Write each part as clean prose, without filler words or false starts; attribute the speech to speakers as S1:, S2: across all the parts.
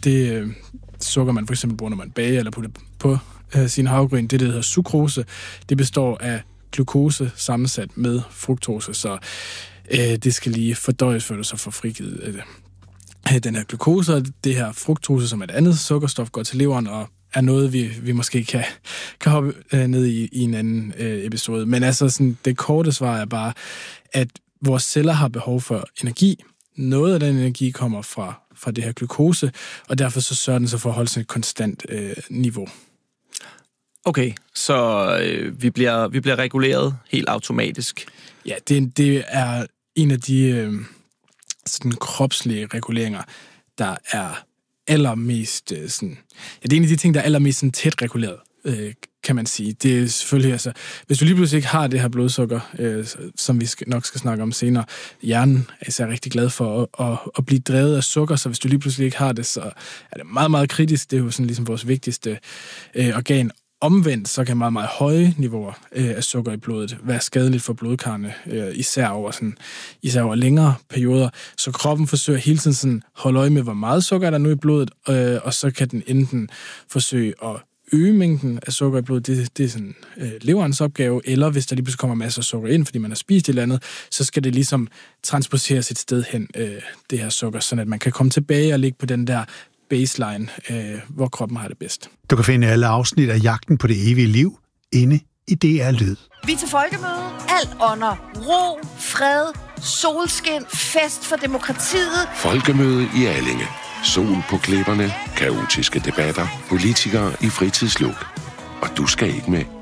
S1: det sukker, man for eksempel bruger, når man bager eller putter på sin havregryn, det hedder sukrose. Det består af glukose sammensat med fruktose, så det skal lige fordøjes, før du så får frigivet den her glukose, og det her fruktose, som er et andet sukkerstof, går til leveren og er noget, vi måske kan hoppe ned i en anden episode. Men altså, sådan, det korte svar er bare, at vores celler har behov for energi. Noget af den energi kommer fra det her glukose, og derfor så sørger den så for at holde sådan et konstant niveau.
S2: Okay, så vi bliver reguleret helt automatisk.
S1: Ja, det er en af de sådan kropslige reguleringer, der er allermest sådan... Ja, det er en af de ting, der er allermest sådan tæt reguleret, kan man sige. Det er selvfølgelig, altså... Hvis du lige pludselig ikke har det her blodsukker, som vi nok skal snakke om senere, hjernen er især rigtig glad for at blive drevet af sukker, så hvis du lige pludselig ikke har det, så er det meget, meget kritisk. Det er jo sådan ligesom vores vigtigste organ. Omvendt, så kan meget, meget høje niveauer af sukker i blodet være skadeligt for blodkarrene, især over længere perioder. Så kroppen forsøger hele tiden sådan holde øje med, hvor meget sukker er der nu i blodet, og så kan den enten forsøge at øge mængden af sukker i blodet, det er sådan leverens opgave, eller hvis der lige pludselig kommer masser af sukker ind, fordi man har spist et eller andet, så skal det ligesom transporteres et sted hen, det her sukker, sådan at man kan komme tilbage og ligge på den der baseline, hvor kroppen har det bedst.
S3: Du kan finde alle afsnit af Jagten på det evige liv inde i DR Lyd.
S4: Vi er til folkemøde. Alt under ro, fred, solskin, fest for demokratiet.
S5: Folkemøde i Allinge. Sol på klipperne, kaotiske debatter, politikere i fritidsluk. Og du skal ikke med.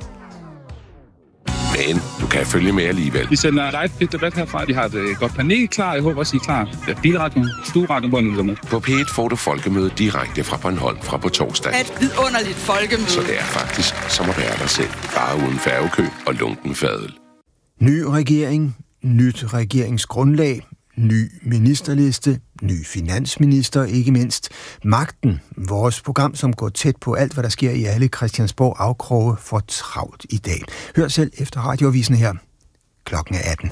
S5: Men du kan følge med alligevel.
S6: Vi sender live debat herfra. Vi har et godt panel klar. Jeg håber også, I er klar. Bilradioen, stueradioen, hvor nu med.
S5: På P1 får du folkemøde direkte fra Bornholm fra på torsdag.
S4: Et vidunderligt folkemøde.
S5: Så det er faktisk som at være dig selv. Bare uden færgekø og lunken fadel.
S3: Ny regering, nyt regeringsgrundlag, ny ministerliste, ny finansminister, ikke mindst. Magten, vores program, som går tæt på alt, hvad der sker i alle Christiansborg afkroge, får travlt i dag. Hør selv efter radioavisen her. Klokken er 18.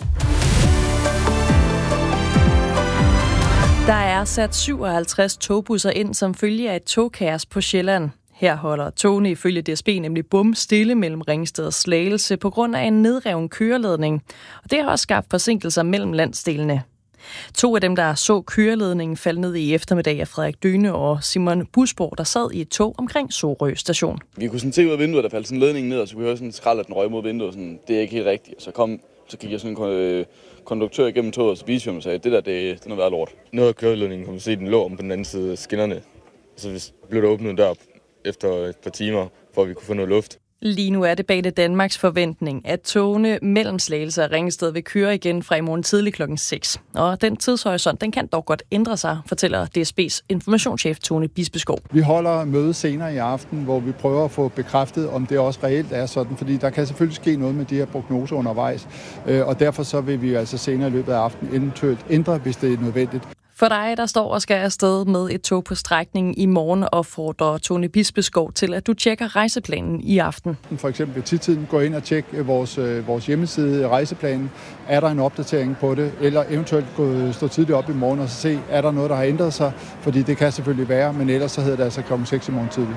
S7: Der er sat 57 togbusser ind som følge af et togkaos på Sjælland. Her holder togene ifølge DSB nemlig bum stille mellem Ringsted og Slagelse på grund af en nedreven køreledning. Og det har også skabt forsinkelser mellem landsdelene. 2 af dem, der så køreledningen, faldt ned i eftermiddag af Frederik Døne og Simon Busborg, der sad i et tog omkring Sorø station.
S8: Vi kunne sådan se ud af vinduet, der faldt sådan en ledning ned, og så kunne vi høre sådan en skrald, at den røg mod vinduet. Sådan, det er ikke helt rigtigt. Og så gik jeg sådan en konduktør igennem toget, og så viste jeg og sagde, det der, det er noget værd lort.
S9: Noget af køreledningen kunne man se, den lå om på den anden side af skinnerne. Så blev der åbnet en dør efter et par timer, for at vi kunne få noget luft.
S7: Lige nu er det bag det Danmarks forventning, at togene mellem Slagelse og Ringsted vil køre igen fra i morgen tidlig klokken 6. Og den tidshorisont, den kan dog godt ændre sig, fortæller DSB's informationschef Tone Bispeskov.
S10: Vi holder møde senere i aften, hvor vi prøver at få bekræftet, om det også reelt er sådan, fordi der kan selvfølgelig ske noget med de her prognoser undervejs, og derfor så vil vi altså senere i løbet af aftenen eventuelt ændre, hvis det er nødvendigt.
S7: For dig, der står og skal afsted med et tog på strækningen i morgen, opfordrer Tone Bispeskov til, at du tjekker rejseplanen i aften.
S10: For eksempel ved tidtiden gå ind og tjekke vores hjemmeside, rejseplanen. Er der en opdatering på det? Eller eventuelt stå tidligt op i morgen og se, er der noget, der har ændret sig? Fordi det kan selvfølgelig være, men ellers så hedder det altså klokken 6 i morgen tidlig.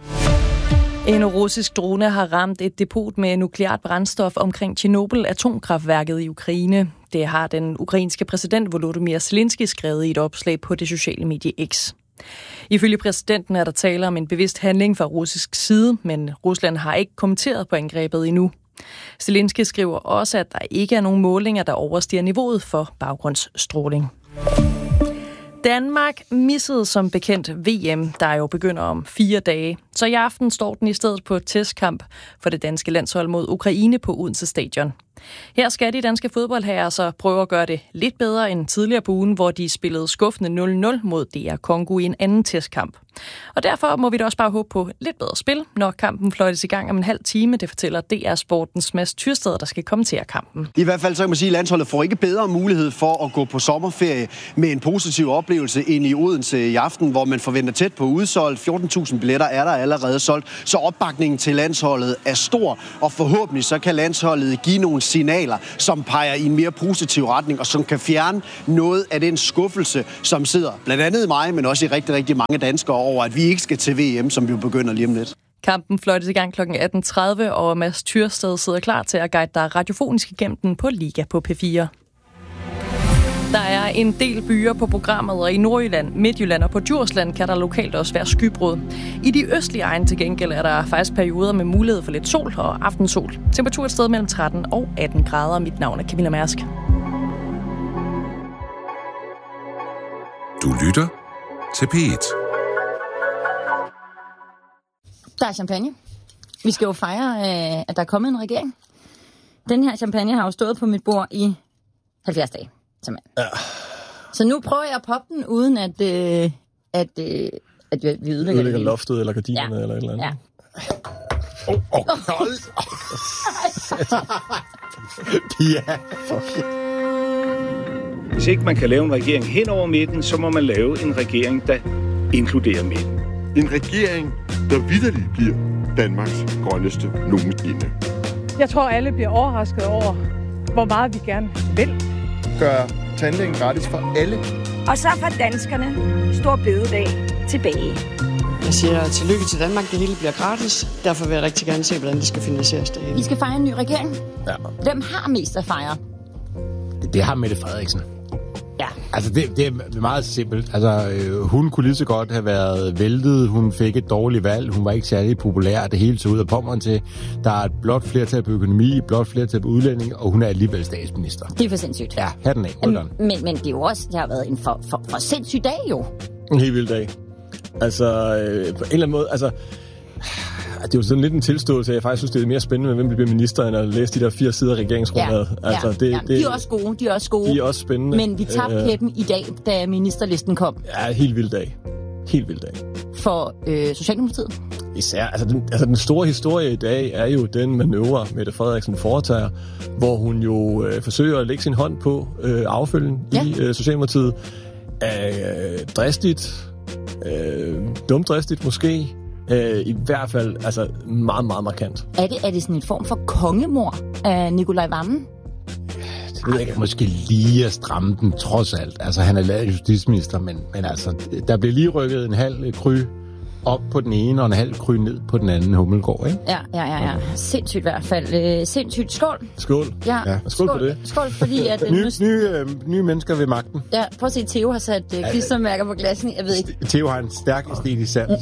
S7: En russisk drone har ramt et depot med nukleart brændstof omkring Tjernobyl-atomkraftværket i Ukraine. Det har den ukrainske præsident Volodymyr Zelensky skrevet i et opslag på det sociale medie X. Ifølge præsidenten er der tale om en bevidst handling fra russisk side, men Rusland har ikke kommenteret på angrebet endnu. Zelensky skriver også, at der ikke er nogen målinger, der overstiger niveauet for baggrundsstråling. Danmark missede som bekendt VM, der jo begynder om 4 dage. Så i aften står den i stedet på testkamp for det danske landshold mod Ukraine på Odense Stadion. Her skal de danske fodboldherrer så prøve at gøre det lidt bedre end tidligere på ugen, hvor de spillede skuffende 0-0 mod DR Congo i en anden testkamp. Og derfor må vi da også bare håbe på lidt bedre spil, når kampen fløjtes i gang om en halv time. Det fortæller DR Sportens Mads Tyrsted, der skal kommentere kampen.
S11: I hvert fald så kan man sige, at landsholdet får ikke bedre mulighed for at gå på sommerferie med en positiv oplevelse ind i Odense i aften, hvor man forventer tæt på udsolgt. 14.000 billetter er der allerede solgt, så opbakningen til landsholdet er stor, og forhåbentlig så kan landsholdet give nogle signaler, som peger i en mere positiv retning, og som kan fjerne noget af den skuffelse, som sidder blandt andet i mig, men også i rigtig, rigtig mange danskere over, at vi ikke skal til VM, som vi begynder lige om lidt.
S7: Kampen fløjtes i gang kl. 18.30, og Mads Tyrsted sidder klar til at guide dig radiofonisk igennem den på Liga på P4. Der er en del byer på programmet, og i Nordjylland, Midtjylland og på Djursland kan der lokalt også være skybrud. I de østlige egne til gengæld er der faktisk perioder med mulighed for lidt sol og aftensol. Temperatur et sted mellem 13 og 18 grader. Mit navn er Camilla Mærsk.
S5: Du lytter til P1.
S12: Der er champagne. Vi skal jo fejre, at der er kommet en regering. Den her champagne har jo stået på mit bord i 70 dage. Ja. Så nu prøver jeg at poppe den, uden at vi ødelægger
S13: loftet eller gardinerne eller et eller andet.
S12: Ja.
S13: Pia,
S14: Hvis ikke man kan lave en regering hen over midten, så må man lave en regering, der inkluderer midten.
S15: En regering, der vitterligt bliver Danmarks grønneste nogensinde.
S16: Jeg tror, alle bliver overrasket over, hvor meget vi gerne vil.
S10: Gør tandlægen gratis for alle.
S17: Og så for danskerne. Stor bededag tilbage.
S18: Jeg siger tillykke til Danmark. Det hele bliver gratis. Derfor vil jeg rigtig gerne se, hvordan det skal finansieres det hele.
S12: Vi skal fejre en ny regering.
S13: Ja.
S12: Hvem har mest at fejre?
S19: Det har Mette Frederiksen.
S12: Ja.
S19: Altså, det er meget simpelt. Altså, hun kunne lige så godt have været væltet. Hun fik et dårligt valg. Hun var ikke særlig populær. Det hele så ud af Pommern til. Der er et blot flertal på økonomi, et blot flertal på udlænding, og hun er alligevel statsminister.
S12: Det er for sindssygt.
S19: Ja, hatten af.
S12: Men det er jo også, det har været en for sindssyg dag, jo.
S13: En helt vild dag. Altså, på en eller anden måde, altså... Det er jo sådan lidt en tilståelse, at jeg faktisk synes, det er mere spændende, hvem bliver minister, end at læse de der 4 sider regeringsgrundlaget.
S12: Ja,
S13: altså,
S12: de er også gode, de er også
S13: spændende.
S12: Men vi tabte hæppen i dag, da ministerlisten kom.
S13: Ja, helt vild dag. Helt vild dag.
S12: For Socialdemokratiet?
S13: Især, den store historie i dag er jo den manøvre, Mette Frederiksen foretager, hvor hun jo forsøger at lægge sin hånd på affølgen i Socialdemokratiet. Dristigt, dumdristigt måske. I hvert fald altså meget, meget markant.
S12: Er det sådan en form for kongemor af Nikolaj Wammen?
S19: Det ved jeg ikke, måske lige at stramme den trods alt. Altså, han er lavet justitsminister, men altså, der bliver lige rykket en halv kry op på den ene, og en halv kry ned på den anden Hummelgård, ikke?
S12: Ja. Sindssygt i hvert fald. Sindssygt. Skål.
S13: Skål.
S12: Ja.
S13: Skål på det.
S12: Skål, fordi at...
S13: nye mennesker ved magten.
S12: Ja, prøv at se, Theo har sat klistermærker på glassen. Jeg ved ikke.
S13: Theo har en stærk æstetisk sans.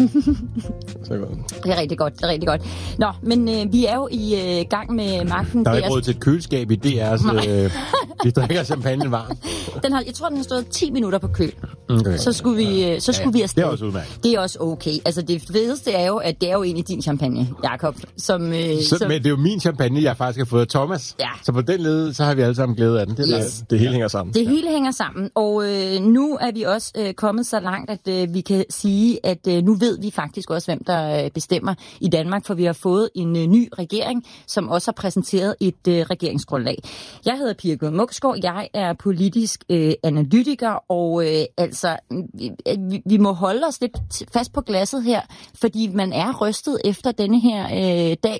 S13: Så godt.
S12: Det er rigtig godt, Nå, men vi er jo i gang med magten.
S19: Der er ikke råd til et køleskab i DR's... vi drikker champagne varm.
S12: Jeg tror, den har stået 10 minutter på køl. Okay. Så skulle vi afsted.
S19: Det er også udmærket.
S12: Det er også okay. Altså, det fedeste er jo, at det er jo egentlig din champagne, Jakob. Men
S19: det er jo min champagne, jeg faktisk har fået af Thomas. Ja. Så på den led, så har vi alle sammen glæde af den. Det hele hænger sammen.
S12: Det hele hænger sammen. Og nu er vi også kommet så langt, at vi kan sige, at nu ved vi faktisk også, hvem der bestemmer i Danmark, for vi har fået en ny regering, som også har præsenteret et regeringsgrundlag. Jeg hedder Pia Glod Muksgaard. Jeg er politisk analytiker, og vi må holde os lidt fast på glasset her, fordi man er rystet efter denne her dag,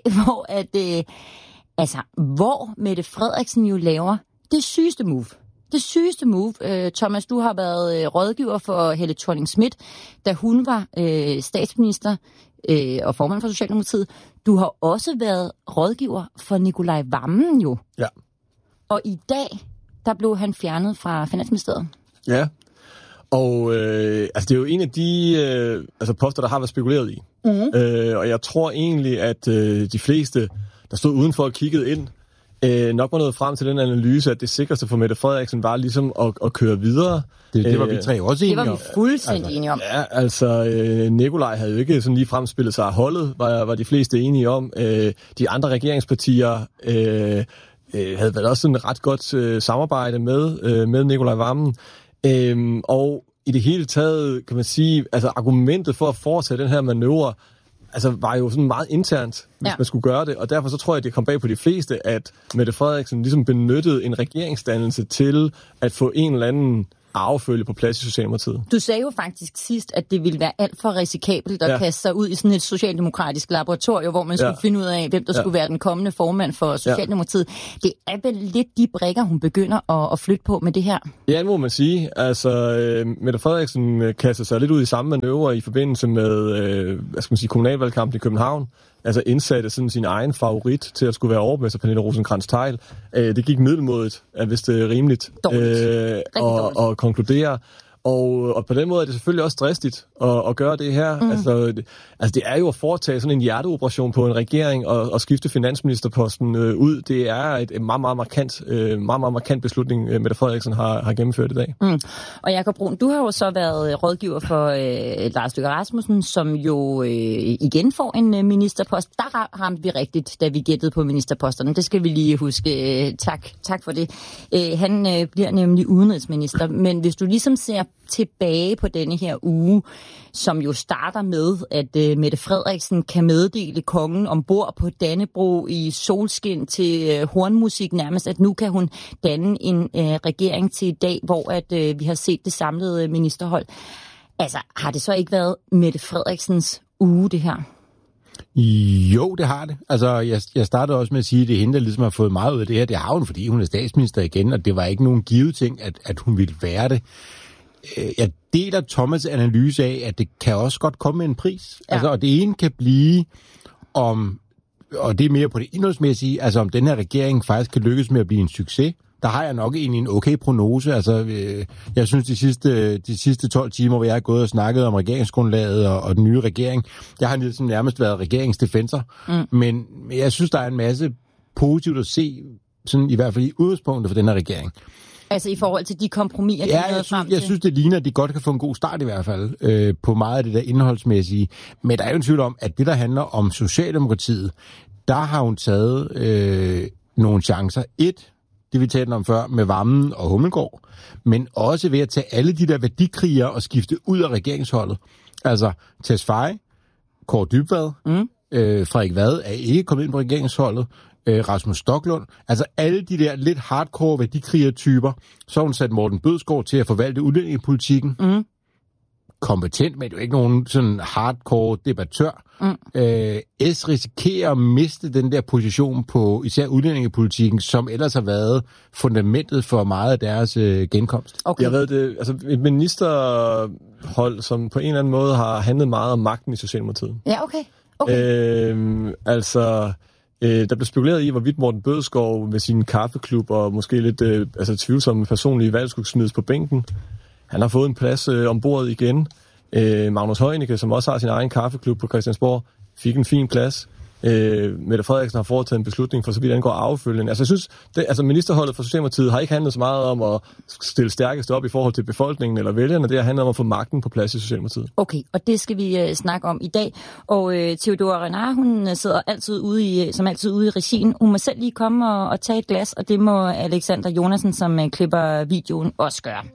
S12: hvor Mette Frederiksen jo laver det sygeste move. Det sygeste move. Thomas, du har været rådgiver for Helle Thorning-Schmidt, da hun var statsminister og formand for Socialdemokratiet. Du har også været rådgiver for Nikolaj Wammen jo.
S13: Ja. Og
S12: i dag, der blev han fjernet fra Finansministeriet.
S13: Ja. Og det er jo en af de poster, der har været spekuleret i. Mm-hmm. Og jeg tror egentlig, at de fleste, der stod udenfor og kiggede ind, nok var nået frem til den analyse, at det sikreste for Mette Frederiksen var ligesom at køre videre.
S19: Det var vi tre også enige om.
S12: Det var vi fuldstændig enige om.
S13: Ja, Nikolaj havde jo ikke sådan lige fremspillet sig af holdet, var de fleste enige om. De andre regeringspartier havde været også sådan et ret godt samarbejde med Nikolaj Wammen. Og i det hele taget, kan man sige, argumentet for at foretage den her manøvre, var jo sådan meget internt, hvis man skulle gøre det, og derfor så tror jeg, det kom bag på de fleste, at Mette Frederiksen ligesom benyttede en regeringsdannelse til at få en eller anden arvefølge på plads i Socialdemokratiet.
S12: Du sagde jo faktisk sidst, at det ville være alt for risikabelt at kaste sig ud i sådan et socialdemokratisk laboratorium, hvor man skulle finde ud af, hvem der skulle være den kommende formand for Socialdemokratiet. Det er vel lidt de brikker, hun begynder at flytte på med det her?
S13: Ja, må man sige. Altså, Mette Frederiksen kaster sig lidt ud i samme manøvre i forbindelse med kommunalvalgkampen i København. Altså indsatte sådan sin egen favorit til at skulle være overborgmester, Pernille Rosenkrantz-Theil. Det gik middelmådigt, hvis det er rimeligt at konkludere. Og på den måde er det selvfølgelig også dristigt at gøre det her. Altså, det er jo at foretage sådan en hjerteoperation på en regering og skifte finansministerposten ud. Det er et meget, meget markant beslutning, Mette Frederiksen har gennemført i dag.
S12: Og Jakob Brun, du har jo så været rådgiver for Lars Løkke Rasmussen, som jo igen får en ministerpost. Der ramte vi rigtigt, da vi gættede på ministerposterne. Det skal vi lige huske. Tak for det. Han bliver nemlig udenrigsminister. Men hvis du ligesom ser tilbage på denne her uge, som jo starter med, at Mette Frederiksen kan meddele kongen ombord på Dannebrog i solskin til hornmusik nærmest, at nu kan hun danne en regering til i dag, hvor at vi har set det samlede ministerhold. Altså, har det så ikke været Mette Frederiksens uge, det her?
S19: Jo, det har det. Altså, jeg startede også med at sige, at det er hende, der ligesom har fået meget ud af det her. Det har hun, fordi hun er statsminister igen, og det var ikke nogen givet ting, at hun ville være det. Jeg deler Thomas' analyse af, at det kan også godt komme med en pris. Ja. Altså, og det ene kan blive om, og det er mere på det indholdsmæssige, altså om den her regering faktisk kan lykkes med at blive en succes. Der har jeg nok egentlig en okay prognose. Altså, jeg synes, de sidste 12 timer, hvor jeg har gået og snakket om regeringsgrundlaget og den nye regering, jeg har ligesom nærmest været regeringsdefensor. Men jeg synes, der er en masse positivt at se, sådan i hvert fald i udgangspunktet for den her regering. Altså
S12: i forhold til de kompromiser, de nåede frem til?
S19: Jeg synes, det ligner, at de godt kan få en god start i hvert fald, på meget af det der indholdsmæssige. Men der er jo en tvivl om, at det, der handler om Socialdemokratiet, der har hun taget nogle chancer. Det vi talte om før, med Wammen og Hummelgaard, men også ved at tage alle de der værdikrigere og skifte ud af regeringsholdet. Altså, Tesfaye, Kaare Dybvad, Frederik Vad er ikke kommet ind på regeringsholdet, Rasmus Stoklund, altså alle de der lidt hardcore værdikrigertyper. Så har hun sat Morten Bødskov til at forvalte udlændingepolitikken. Kompetent, men det er jo ikke nogen sådan hardcore debattør. S risikerer at miste den der position på især udlændingepolitikken, som ellers har været fundamentet for meget af deres genkomst.
S13: Okay. Jeg ved det, altså et ministerhold, som på en eller anden måde har handlet meget om magten i Socialdemokratiet.
S12: Ja, okay.
S13: Der blev spekuleret i, hvorvidt Morten Bødskov med sin kaffeklub og måske lidt tvivlsomme personlige valg skulle smides på bænken. Han har fået en plads ombord igen. Magnus Heunicke, som også har sin egen kaffeklub på Christiansborg, fik en fin plads. Mette Frederiksen har foretaget en beslutning for så vidt angår affølgen. Altså jeg synes, ministerholdet for Socialdemokratiet har ikke handlet så meget om at stille stærkest op i forhold til befolkningen eller vælgerne. Det har handlet om at få magten på plads i Socialdemokratiet.
S12: Okay, og det skal vi snakke om i dag. Og Theodora Renard, hun sidder altid ude i regien. Hun må selv lige komme og tage et glas, og det må Alexander Jonassen, som klipper videoen, også gøre.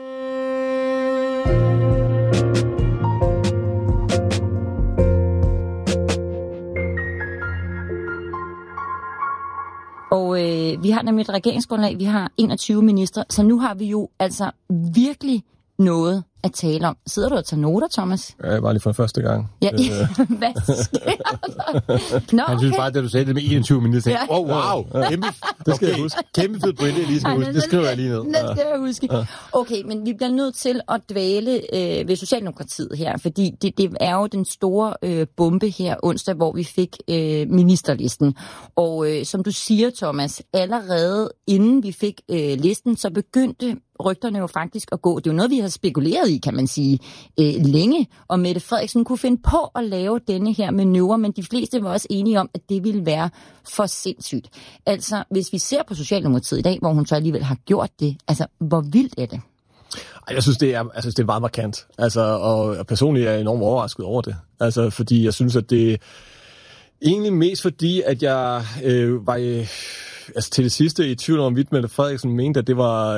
S12: Og vi har nemlig et regeringsgrundlag, vi har 21 ministre, så nu har vi jo altså virkelig noget at tale om. Sidder du og tager noter, Thomas?
S13: Ja, bare lige for første gang.
S12: Ja, hvad sker der?
S19: Nå, han synes bare, at du sagde det med 21 minutter. Ja. Wow! Det skal jeg huske. Kæmpe fed pointe, jeg lige skal huske. Det skriver jeg lige ned.
S12: Det skal jeg huske. Okay, men vi bliver nødt til at dvæle ved Socialdemokratiet her, fordi det er jo den store bombe her onsdag, hvor vi fik ministerlisten. Og som du siger, Thomas, allerede inden vi fik listen, så begyndte rygterne jo faktisk at gå. Det er jo noget, vi har spekuleret i, kan man sige, længe, og Mette Frederiksen kunne finde på at lave denne her manøvre, men de fleste var også enige om, at det ville være for sindssygt. Altså, hvis vi ser på Socialdemokratiet i dag, hvor hun så alligevel har gjort det, altså, hvor vildt er det?
S13: Jeg synes, det er meget markant. Altså, og personligt er jeg enormt overrasket over det. Altså, fordi jeg synes, at det egentlig mest fordi, at jeg var til det sidste i tvivl om, hvorvidt Mette Frederiksen mente, at det var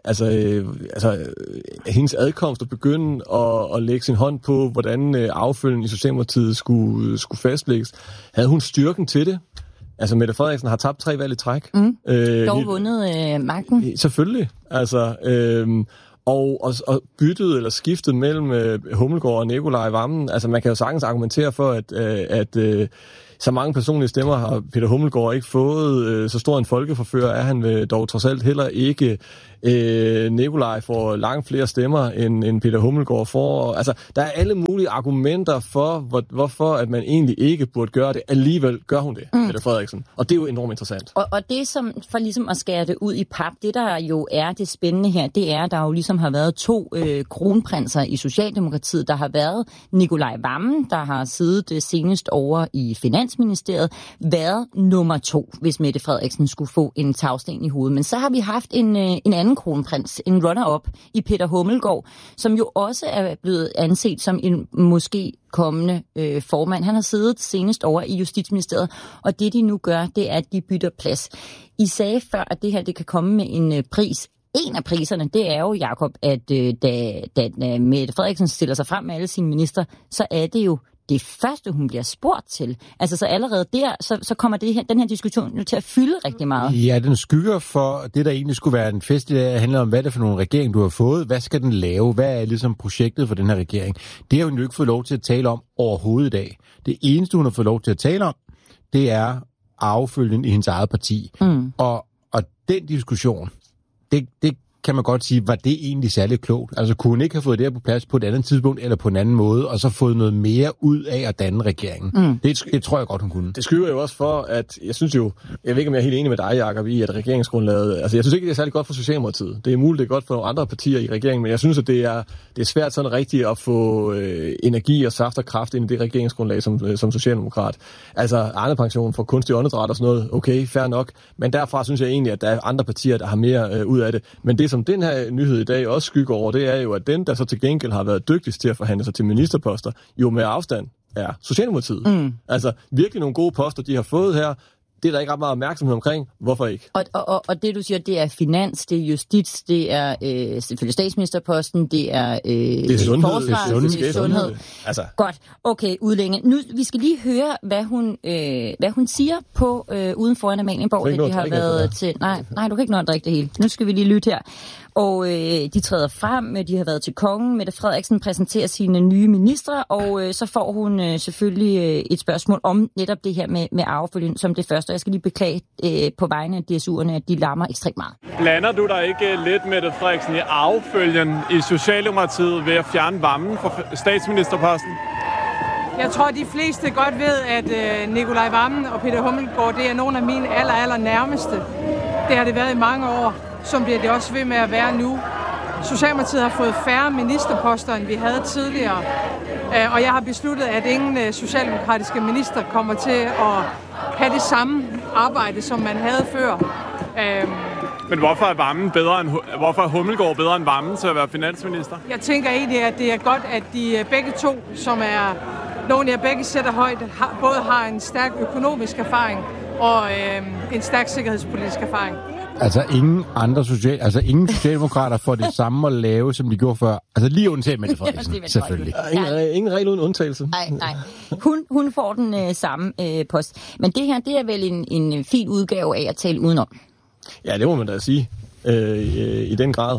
S13: hendes adkomst at begynde at lægge sin hånd på, hvordan affølgen i Socialdemokratiet skulle fastlægges. Havde hun styrken til det? Altså, Mette Frederiksen har tabt 3 valg i træk.
S12: Dog vundet magten.
S13: Selvfølgelig. Altså, Og byttet eller skiftet mellem Hummelgaard og Nikolaj Wammen, altså man kan jo sagtens argumentere for, at så mange personlige stemmer har Peter Hummelgaard ikke fået. Så stor en folkeforfører er han dog trods alt heller ikke. Nikolaj får langt flere stemmer, end Peter Hummelgaard får. Altså, der er alle mulige argumenter for, hvorfor at man egentlig ikke burde gøre det. Alligevel gør hun det, Mette Frederiksen. Og det er jo enormt interessant.
S12: Og det, som for ligesom at skære det ud i pap, det der jo er det spændende her, det er, at der jo ligesom har været 2 kronprinser i Socialdemokratiet. Der har været Nikolaj Wammen, der har siddet senest over i Finansministeriet, været nummer 2, hvis Mette Frederiksen skulle få en tagsten i hovedet. Men så har vi haft en anden kronprins, en runner-up i Peter Hummelgaard, som jo også er blevet anset som en måske kommende formand. Han har siddet senest over i Justitsministeriet, og det de nu gør, det er, at de bytter plads. I sagde før, at det her det kan komme med en pris. En af priserne, det er jo, Jakob, at da Mette Frederiksen stiller sig frem med alle sine minister, så er det jo det første, hun bliver spurgt til. Altså, så allerede der, så kommer den her diskussion jo til at fylde rigtig meget.
S19: Ja, den skygger for det, der egentlig skulle være en fest, det handler om, hvad det er for nogle regering, du har fået. Hvad skal den lave? Hvad er ligesom projektet for den her regering? Det har hun jo ikke fået lov til at tale om overhovedet i dag. Det eneste, hun har fået lov til at tale om, det er arvefølgen i hendes eget parti. Og den diskussion, det kan man godt sige, var det egentlig særligt klogt? Altså, kunne hun ikke have fået det her på plads på et andet tidspunkt, eller på en anden måde, og så fået noget mere ud af at danne regeringen? Det tror jeg godt, hun kunne.
S13: Det skylder jo også for, at jeg synes jo, jeg ved ikke, om jeg er helt enig med dig, Jakob, i, at regeringsgrundlaget, altså jeg synes ikke, det er særlig godt for Socialdemokratiet. Det er muligt, det er godt for andre partier i regeringen, men jeg synes, at det er svært sådan rigtigt at få energi og saft og kraft ind i det regeringsgrundlag som socialdemokrat. Altså, Arne-pension for kunstig åndedræt og sådan noget, okay, fair nok, men derfra synes jeg egentlig, at der er andre partier, der har mere ud af det. Men det, som den her nyhed i dag også skygger over, det er jo, at den, der så til gengæld har været dygtigst til at forhandle sig til ministerposter, jo med afstand er Socialdemokratiet. Altså, virkelig nogle gode poster, de har fået her. Det er der ikke ret meget opmærksomhed omkring. Hvorfor ikke?
S12: Og det, du siger, det er finans, det er justits, det er selvfølgelig statsministerposten, det er
S13: sundhed,
S12: forsvar, det er sundhed.
S13: Altså.
S12: Godt. Okay, udlænge. Nu, vi skal lige høre, hvad hun siger på uden foran Amalienborg, det de har været til. Nej, du kan ikke nå at drikke det hele. Nu skal vi lige lytte her. Og de træder frem, de har været til kongen. Mette Frederiksen præsenterer sine nye ministre, og så får hun selvfølgelig et spørgsmål om netop det her med arvefølgen som det første. Jeg skal lige beklage på vegne af DSU'erne, at de larmer ekstremt meget.
S20: Blander du dig ikke lidt, Mette Frederiksen, i arvefølgen i Socialdemokratiet ved at fjerne Wammen fra statsministerposten?
S16: Jeg tror, de fleste godt ved, at Nikolaj Wammen og Peter Hummelgaard, det er nogle af mine aller nærmeste. Det har det været i mange år, som bliver det også ved med at være nu. Socialdemokratiet har fået færre ministerposter, end vi havde tidligere. Og jeg har besluttet, at ingen socialdemokratiske minister kommer til at have det samme arbejde, som man havde før.
S20: Men hvorfor er Hummelgaard bedre end Wammen til at være finansminister?
S16: Jeg tænker egentlig, at det er godt, at de begge to, som er nogle, jeg begge sætter højt, både har en stærk økonomisk erfaring og en stærk sikkerhedspolitisk erfaring.
S19: Altså ingen socialdemokrater får det samme at lave, som de gjorde før. Altså lige undtaget Mette Frederiksen, selvfølgelig.
S13: Ingen regel uden undtagelse.
S12: Nej. Hun får den samme post. Men det her, det er vel en fin udgave af at tale udenom.
S13: Ja, det må man da sige. I den grad.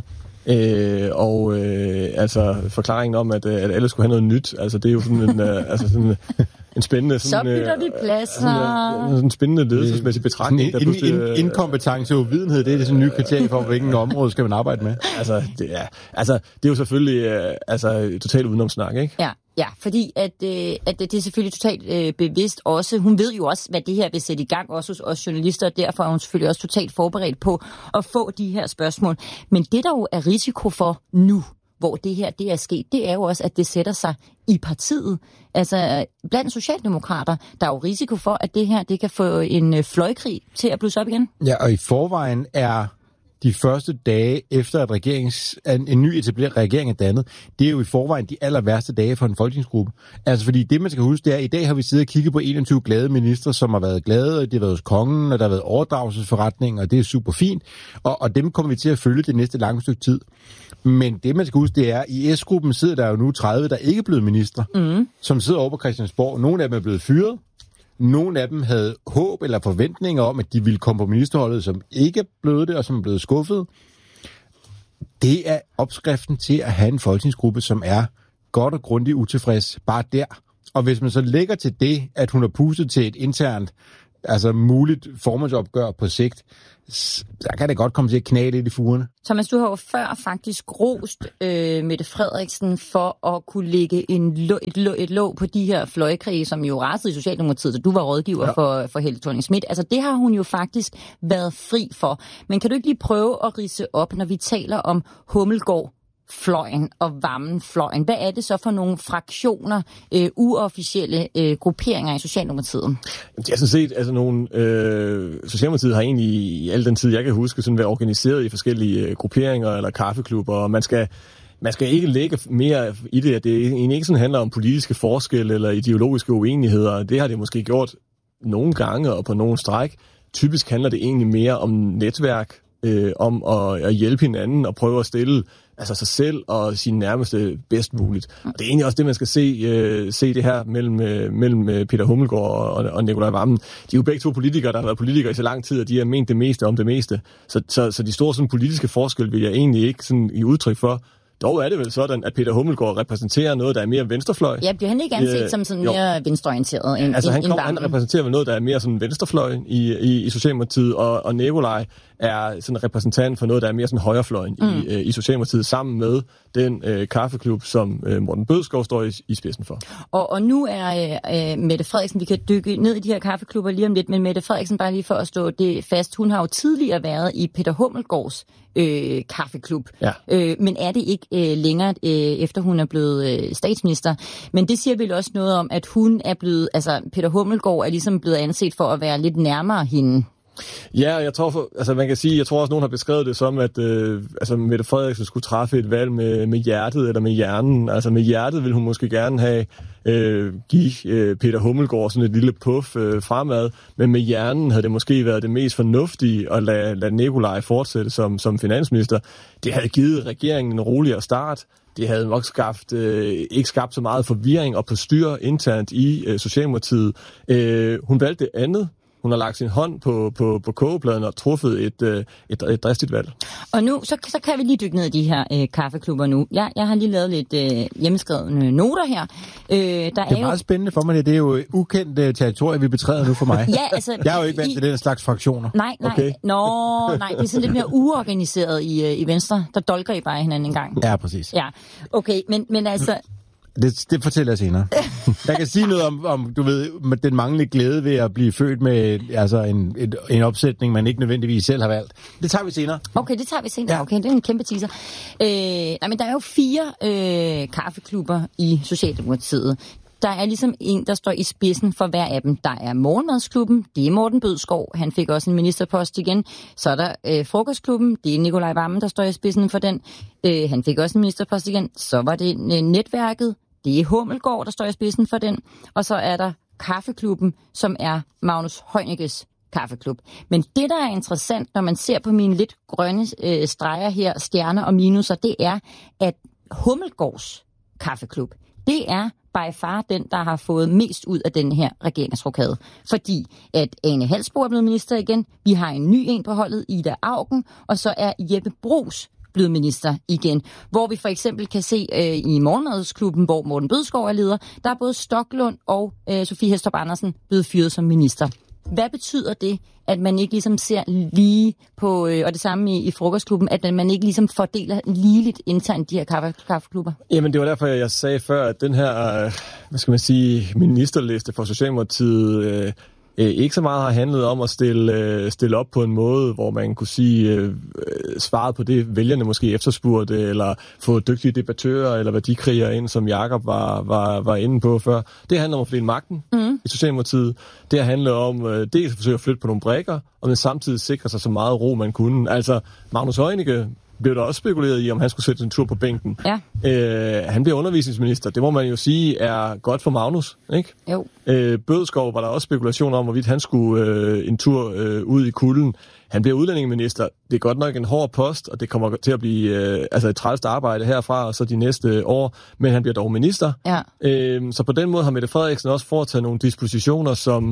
S13: Altså forklaringen om, at alle skulle have noget nyt, altså det er jo sådan en spændende...
S12: Så bytter vi pladser.
S13: En spændende ledelsesmæssig betragtning.
S19: Inkompetence og uvidenhed, det er sådan en ny kriterie for, hvilken område skal man arbejde med.
S13: Det er jo selvfølgelig totalt udenomssnak, ikke?
S12: Ja, fordi at det er selvfølgelig totalt bevidst også. Hun ved jo også, hvad det her vil sætte i gang, også hos os journalister, og derfor er hun selvfølgelig også totalt forberedt på at få de her spørgsmål. Men det, der jo er risiko for nu, hvor det her det er sket, det er jo også, at det sætter sig i partiet. Altså, blandt socialdemokrater, der er jo risiko for, at det her det kan få en fløjkrig til at blusse op igen.
S19: Ja, og i forvejen er de første dage efter, at en ny etableret regering er dannet, det er jo i forvejen de aller værste dage for en folketingsgruppe. Altså, fordi det, man skal huske, det er, at i dag har vi siddet og kigget på 21 glade ministre, som har været glade, og det har været hos kongen, og der har været overdragelsesforretninger, og det er super fint, og dem kommer vi til at følge det næste lange stykke tid. Men det, man skal huske, det er, i S-gruppen sidder der jo nu 30, der ikke er blevet ministre, som sidder over på Christiansborg. Nogle af dem er blevet fyret. Nogle af dem havde håb eller forventninger om, at de ville komme på ministerholdet, som ikke er blevet det, og som er blevet skuffet. Det er opskriften til at have en folketingsgruppe, som er godt og grundigt utilfreds bare der. Og hvis man så lægger til det, at hun har pustet til et internt, altså muligt formandsopgør på sigt, så kan det godt komme til at knæle lidt i fugerne.
S12: Thomas, du har jo før faktisk rost Mette Frederiksen for at kunne lægge et låg på de her fløjkrige, som jo rasede i Socialdemokratiet, så du var rådgiver for Helle Thorning-Schmidt. Altså det har hun jo faktisk været fri for. Men kan du ikke lige prøve at ridse op, når vi taler om Hummelgaard-fløjen og Wammen-fløjen? Hvad er det så for nogle fraktioner, uofficielle grupperinger i Socialdemokratiet?
S13: Det er sådan set, altså nogle... Socialdemokratiet har egentlig i al den tid, jeg kan huske, sådan været organiseret i forskellige grupperinger eller kaffeklubber, og man skal ikke lægge mere i det, at det egentlig ikke sådan handler om politiske forskelle eller ideologiske uenigheder. Det har det måske gjort nogle gange og på nogle stræk. Typisk handler det egentlig mere om netværk, om at hjælpe hinanden og prøve at stille altså sig selv og sine nærmeste bedst muligt. Og det er egentlig også det, man skal se det her mellem Peter Hummelgaard og Nicolai Wammen. De er jo begge to politikere, der har været politikere i så lang tid, og de har ment det meste om det meste. Så de store sådan, politiske forskelle vil jeg egentlig ikke sådan, i udtryk for. Dog er det vel sådan, at Peter Hummelgaard repræsenterer noget, der er mere venstrefløj.
S12: Ja, bliver han ikke anset som sådan mere venstreorienteret end
S13: han repræsenterer vel noget, der er mere sådan venstrefløj i Socialdemokratiet, og Nicolai er sådan en repræsentant for noget, der er mere sådan højrefløjen i Socialdemokratiet, sammen med den kaffeklub, som Morten Bødskov står i spidsen for.
S12: Og nu er Mette Frederiksen, vi kan dykke ned i de her kaffeklubber lige om lidt, men Mette Frederiksen, bare lige for at stå det fast, hun har jo tidligere været i Peter Hummelgaards kaffeklub, men er det ikke længere, efter hun er blevet statsminister. Men det siger vel også noget om, at hun er blevet, altså Peter Hummelgaard er ligesom blevet anset for at være lidt nærmere hende.
S13: Ja, jeg tror, man kan sige, jeg tror også, nogen har beskrevet det som, at Mette Frederiksen skulle træffe et valg med hjertet eller med hjernen. Altså med hjertet vil hun måske gerne have give Peter Hummelgaard sådan et lille puff fremad, men med hjernen havde det måske været det mest fornuftige at lade Nicolai fortsætte som finansminister. Det havde givet regeringen en roligere start. Det havde nok ikke skabt så meget forvirring og postyr internt i Socialdemokratiet. Hun valgte det andet. Hun har lagt sin hånd på kogepladen og truffet et dristigt valg. Og
S12: nu, så kan vi lige dykke ned i de her kaffeklubber nu. Jeg har lige lavet lidt hjemmeskrevne noter her. Det er meget
S19: spændende for mig. Det er jo ukendt territorie, vi betræder nu for mig.
S12: Ja, altså,
S19: jeg er jo ikke vant til den slags fraktioner.
S12: Nej. Okay. Nej, det er sådan lidt mere uorganiseret i Venstre. Der dolker I bare hinanden en gang.
S19: Ja, præcis.
S12: Ja, okay, men altså...
S19: Det fortæller jeg senere. Jeg kan sige noget om du ved, den manglende glæde ved at blive født med altså en opsætning, man ikke nødvendigvis selv har valgt. Det tager vi senere.
S12: Okay, det tager vi senere. Okay, det er en kæmpe teaser. Men der er jo 4 kaffeklubber i Socialdemokratiet. Der er ligesom en, der står i spidsen for hver af dem. Der er Morgenmadsklubben, det er Morten Bødskov, han fik også en ministerpost igen. Så er der Frokostklubben, det er Nicolai Wammen, der står i spidsen for den. Han fik også en ministerpost igen. Så var det Netværket, det er Hummelgaard, der står i spidsen for den. Og så er der Kaffeklubben, som er Magnus Heunickes kaffeklub. Men det, der er interessant, når man ser på mine lidt grønne streger her, stjerner og minuser, det er, at Hummelgaards kaffeklub, det er by far den, der har fået mest ud af den her regeringsrokade. Fordi at Ane Halsboe er blevet minister igen, vi har en ny en på holdet, Ida Auken, og så er Jeppe Bruus blevet minister igen. Hvor vi for eksempel kan se i Morgenmadsklubben, hvor Morten Bødskov er leder, der er både Stoklund og Sofie Hæstrup Andersen blevet fyret som minister. Hvad betyder det, at man ikke ligesom ser lige på, og det samme i Frokostklubben, at man ikke ligesom fordeler ligeligt internt de her kaffeklubber? Jamen,
S13: det var derfor, jeg sagde før, at den her, ministerliste for Socialdemokratiet ikke så meget har handlet om at stille op på en måde, hvor man kunne sige svaret på det, vælgerne måske efterspurgte, eller få dygtige debattører eller værdikriger ind, som Jakob var inde på før. Det handler om at fordele magten i Socialdemokratiet. Det handler om dels at forsøge at flytte på nogle brikker, og men samtidig sikre sig så meget ro, man kunne. Altså, Magnus Heunicke blev der også spekuleret i, om han skulle sætte en tur på bænken. Ja. Han bliver undervisningsminister. Det må man jo sige er godt for Magnus, ikke? Jo. Bødskov var der også spekulation om, hvorvidt han skulle en tur ud i kulden. Han bliver udlændingeminister. Det er godt nok en hård post, og det kommer til at blive et trælst arbejde herfra, og så de næste år. Men han bliver dog minister. Ja. Så på den måde har Mette Frederiksen også foretaget nogle dispositioner, som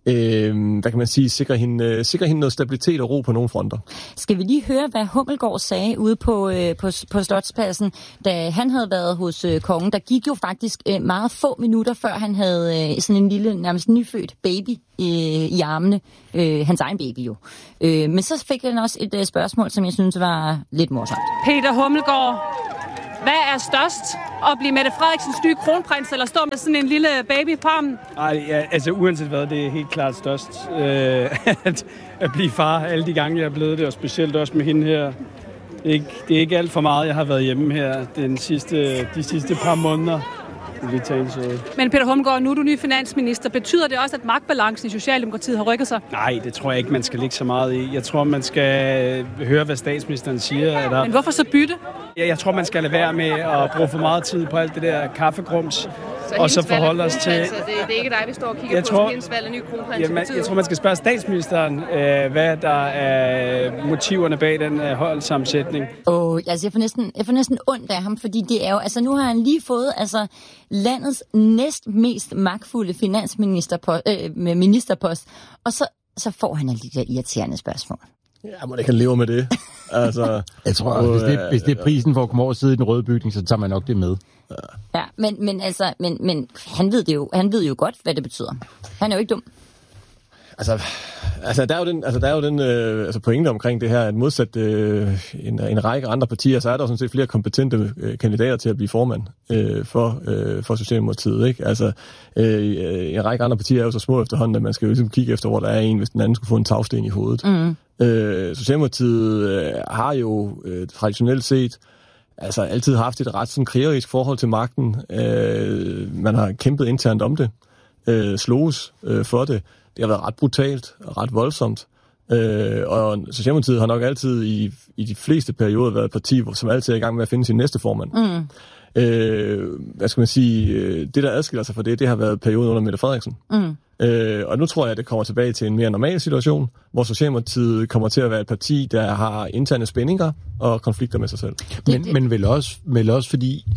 S13: hvad kan man sige, sikrer hende noget stabilitet og ro på nogle fronter.
S12: Skal vi lige høre, hvad Hummelgaard sagde ude på Slotspladsen, da han havde været hos kongen? Der gik jo faktisk meget få minutter, før han havde sådan en lille, nærmest nyfødt baby i armene. Hans egen baby jo. Men så fik han også et spørgsmål, som jeg synes var lidt morsomt.
S21: Peter Hummelgaard, hvad er størst? At blive Mette Frederiksens nye kronprins, eller stå med sådan en lille baby på armen?
S22: Altså uanset hvad, det er helt klart størst. At blive far alle de gange, jeg er blevet det, og specielt også med hende her. Det er ikke alt for meget, jeg har været hjemme her de sidste par måneder.
S21: Men Peter Hummelgaard, nu er du ny finansminister. Betyder det også, at magtbalancen i Socialdemokratiet har rykket sig?
S22: Nej, det tror jeg ikke, man skal lægge så meget i. Jeg tror, man skal høre, hvad statsministeren siger.
S21: Men hvorfor så bytte?
S22: Jeg tror, man skal lade være med at bruge for meget tid på alt det der kaffegrums. Og så forholde os til...
S21: Det er ikke dig, vi står og kigger på, hendes valg af ny kronprins.
S22: Jeg tror, man skal spørge statsministeren, hvad der er motiverne bag den holdsammensætning.
S12: Jeg får næsten ondt af ham, fordi det er jo... Altså, nu har han lige fået landets næst mest magtfulde ministerpost, og så får han alle de der irriterende spørgsmål.
S13: Ja, må det kan leve med det. Altså,
S19: jeg tror også, hvis det er prisen for at komme over og sidde i den røde bygning, så tager man nok det med.
S12: Ja, men han ved det jo. Han ved jo godt, hvad det betyder. Han er jo ikke dum.
S13: Altså, der er jo den pointe omkring det her, at modsat en række andre partier, så er der sådan set flere kompetente kandidater til at blive formand for Socialdemokratiet, ikke? Altså, en række andre partier er jo så små efterhånden, at man skal jo ligesom kigge efter, hvor der er en, hvis den anden skulle få en tagsten i hovedet. Mm. Socialdemokratiet har jo traditionelt set altid haft et ret sådan krigerisk forhold til magten. Man har kæmpet internt om det, sloges for det. Det har været ret brutalt og ret voldsomt. Og Socialdemokratiet har nok altid i de fleste perioder været et parti, som altid er i gang med at finde sin næste formand. Mm. Hvad skal man sige? Det, der adskiller sig fra det har været perioden under Mette Frederiksen. Mm. Og nu tror jeg, at det kommer tilbage til en mere normal situation, hvor Socialdemokratiet kommer til at være et parti, der har interne spændinger og konflikter med sig selv.
S19: Men vel også fordi,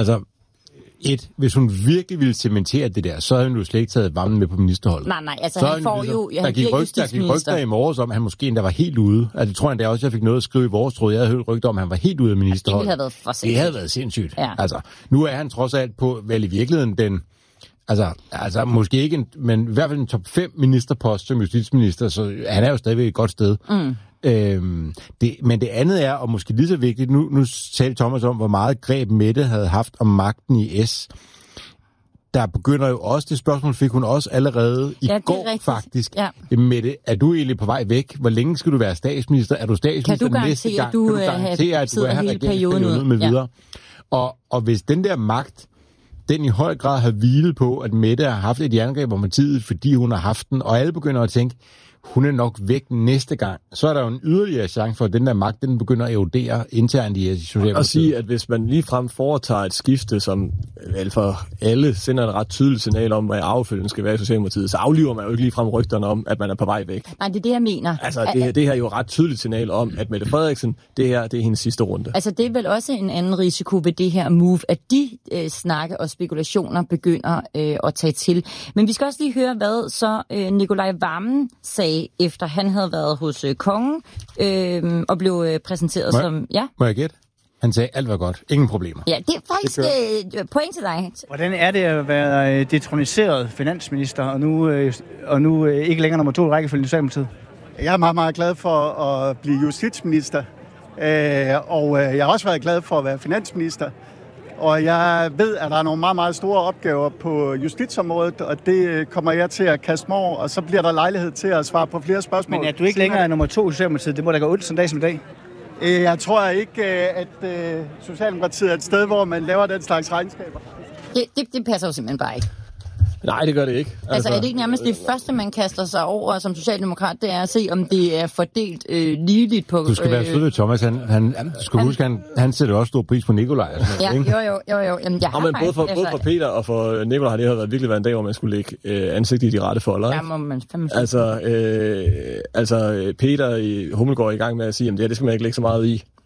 S19: hvis hun virkelig ville cementere det der, så havde hun jo slet ikke taget Wammen med på ministerholdet.
S12: Nej, altså han får jo...
S19: Der gik rygter i morges om, at han måske endda var helt ude. Altså det tror jeg endda også, jeg fik noget at skrive i vores tråd. Jeg havde hørt rygter om, at han var helt ude af ministerholdet.
S12: Det ville have været for sindssygt.
S19: Det havde været sindssygt.
S12: Ja.
S19: Altså, nu er han trods alt på, vel i virkeligheden den... Altså måske ikke, men i hvert fald en top 5 ministerpost som justitsminister, så han er jo stadigvæk et godt sted. Mm. Men det andet er, og måske lige så vigtigt, nu talte Thomas om, hvor meget greb Mette havde haft om magten i S. Der begynder jo også, det spørgsmål fik hun også allerede i går faktisk. Ja. Mette, er du egentlig på vej væk? Hvor længe skal du være statsminister? Er du statsminister næste gang? Kan du garantere, at du er her regeringsperioden med videre? Og hvis den der magt, den i høj grad har hvilet på, at Mette har haft et jerngreb om tid, fordi hun har haft den, og alle begynder at tænke, hun er nok væk næste gang, så er der jo en yderligere chance for, at den der magt, den begynder at erodere internt i Socialdemokratiet.
S13: Og sige, at hvis man ligefrem foretager et skifte, som for alle sender et ret tydeligt signal om, hvad affølgen skal være i Socialdemokratiet, så afliver man jo ikke ligefrem rygterne om, at man er på vej væk.
S12: Nej, det er det, jeg mener.
S13: Altså, det her er jo et ret tydeligt signal om, at Mette Frederiksen, det er hendes sidste runde.
S12: Altså, det er vel også en anden risiko ved det her move, at de snakke og spekulationer begynder at tage til. Men vi skal også lige høre, hvad så Nicolai Wammen sagde, efter han havde været hos kongen og blev præsenteret som... Ja?
S19: Må jeg gætte? Han sagde, alt var godt. Ingen problemer.
S12: Ja, det er faktisk point til dig.
S23: Hvordan er det at være detroniseret finansminister, og nu ikke længere nummer 2 i rækkefølgen i Socialdemokratiet?
S24: Jeg er meget, meget glad for at blive justitsminister, og jeg har også været glad for at være finansminister. Og jeg ved, at der er nogle meget, meget store opgaver på justitsområdet, og det kommer jeg til at kaste mig over, og så bliver der lejlighed til at svare på flere spørgsmål.
S23: Men er du ikke længere nummer 2 i Socialdemokratiet? Det må da gå ondt sådan en dag som i dag.
S24: Jeg tror ikke, at Socialdemokratiet er et sted, hvor man laver den slags regnskaber.
S12: Det passer jo simpelthen bare ikke.
S13: Nej, det gør det ikke.
S12: Altså er det ikke nærmest det første, man kaster sig over som socialdemokrat, det er at se, om det er fordelt ligeligt på...
S19: Du skal være sød ved Thomas. Du skal huske, han sætter også stor pris på Nicolai.
S12: Ja, jo. Jamen,
S13: men både for Peter og for Nicolai har det virkelig været en dag, hvor man skulle lægge ansigtet i de rette folder.
S12: Ja, må man
S13: altså Peter i Hummelgaard er i gang med at sige, at det skal man ikke lægge så meget i.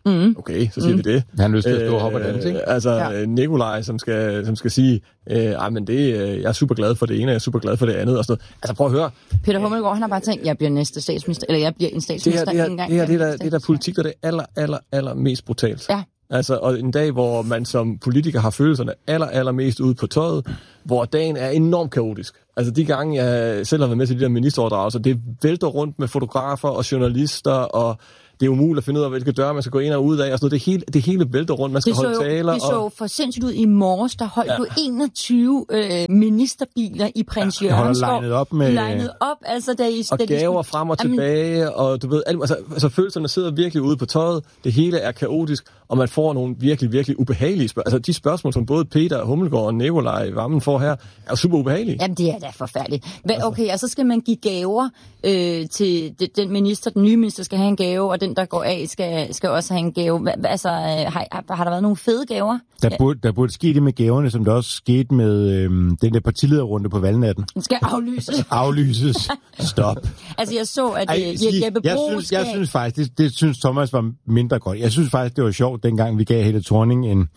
S13: Okay, så siger vi det.
S19: Han har lyst til at stå og hoppe og danse, ikke?
S13: Altså, Nikolaj, som skal sige, men jeg er super glad for det ene, og jeg er super glad for det andet, og sådan noget. Altså, prøv at høre.
S12: Peter Hummelgaard, han har bare tænkt, jeg bliver næste statsminister, eller jeg bliver en statsminister en gang.
S13: Det er der politik, der er det aller mest brutalt.
S12: Ja.
S13: Altså, og en dag, hvor man som politiker har følelserne allermest ude på tøjet, hvor dagen er enormt kaotisk. Altså, de gange, jeg selv har været med til de der ministeroverdragelser, det vælter rundt med fotografer og journalister, og det er umuligt at finde ud af, hvilke døre man skal gå ind og ud af, og sådan noget. Det hele vælter rundt, man skal holde taler.
S12: Det så for sindssygt ud i morges, der holdt du 21 ministerbiler i Prins Jørgens Skov. Legnet op, altså
S13: og gaver frem og tilbage, og du ved, altså følelserne sidder virkelig ude på tøjet, det hele er kaotisk, og man får nogle virkelig ubehagelige spørgsmål. Altså de spørgsmål, som både Peter Hummelgaard og Nikolaj Wammen får her, er jo super ubehagelige.
S12: Jamen det er da forfærdeligt. Okay, og så skal man give gaver til den minister, den nye minister skal have en gave, og den, der går af, skal også have en gave. Altså, har der været nogle fede gaver?
S19: Der burde ske det med gaverne, som der også skete med den der partilederrunde på valgnatten.
S12: Den skal aflyses.
S19: Aflyses. Stop.
S12: Altså, jeg så, at Jeppe Bruus
S19: jeg synes faktisk, det synes Thomas var mindre godt. Jeg synes faktisk, det var sjovt, dengang vi gav Helle Thorning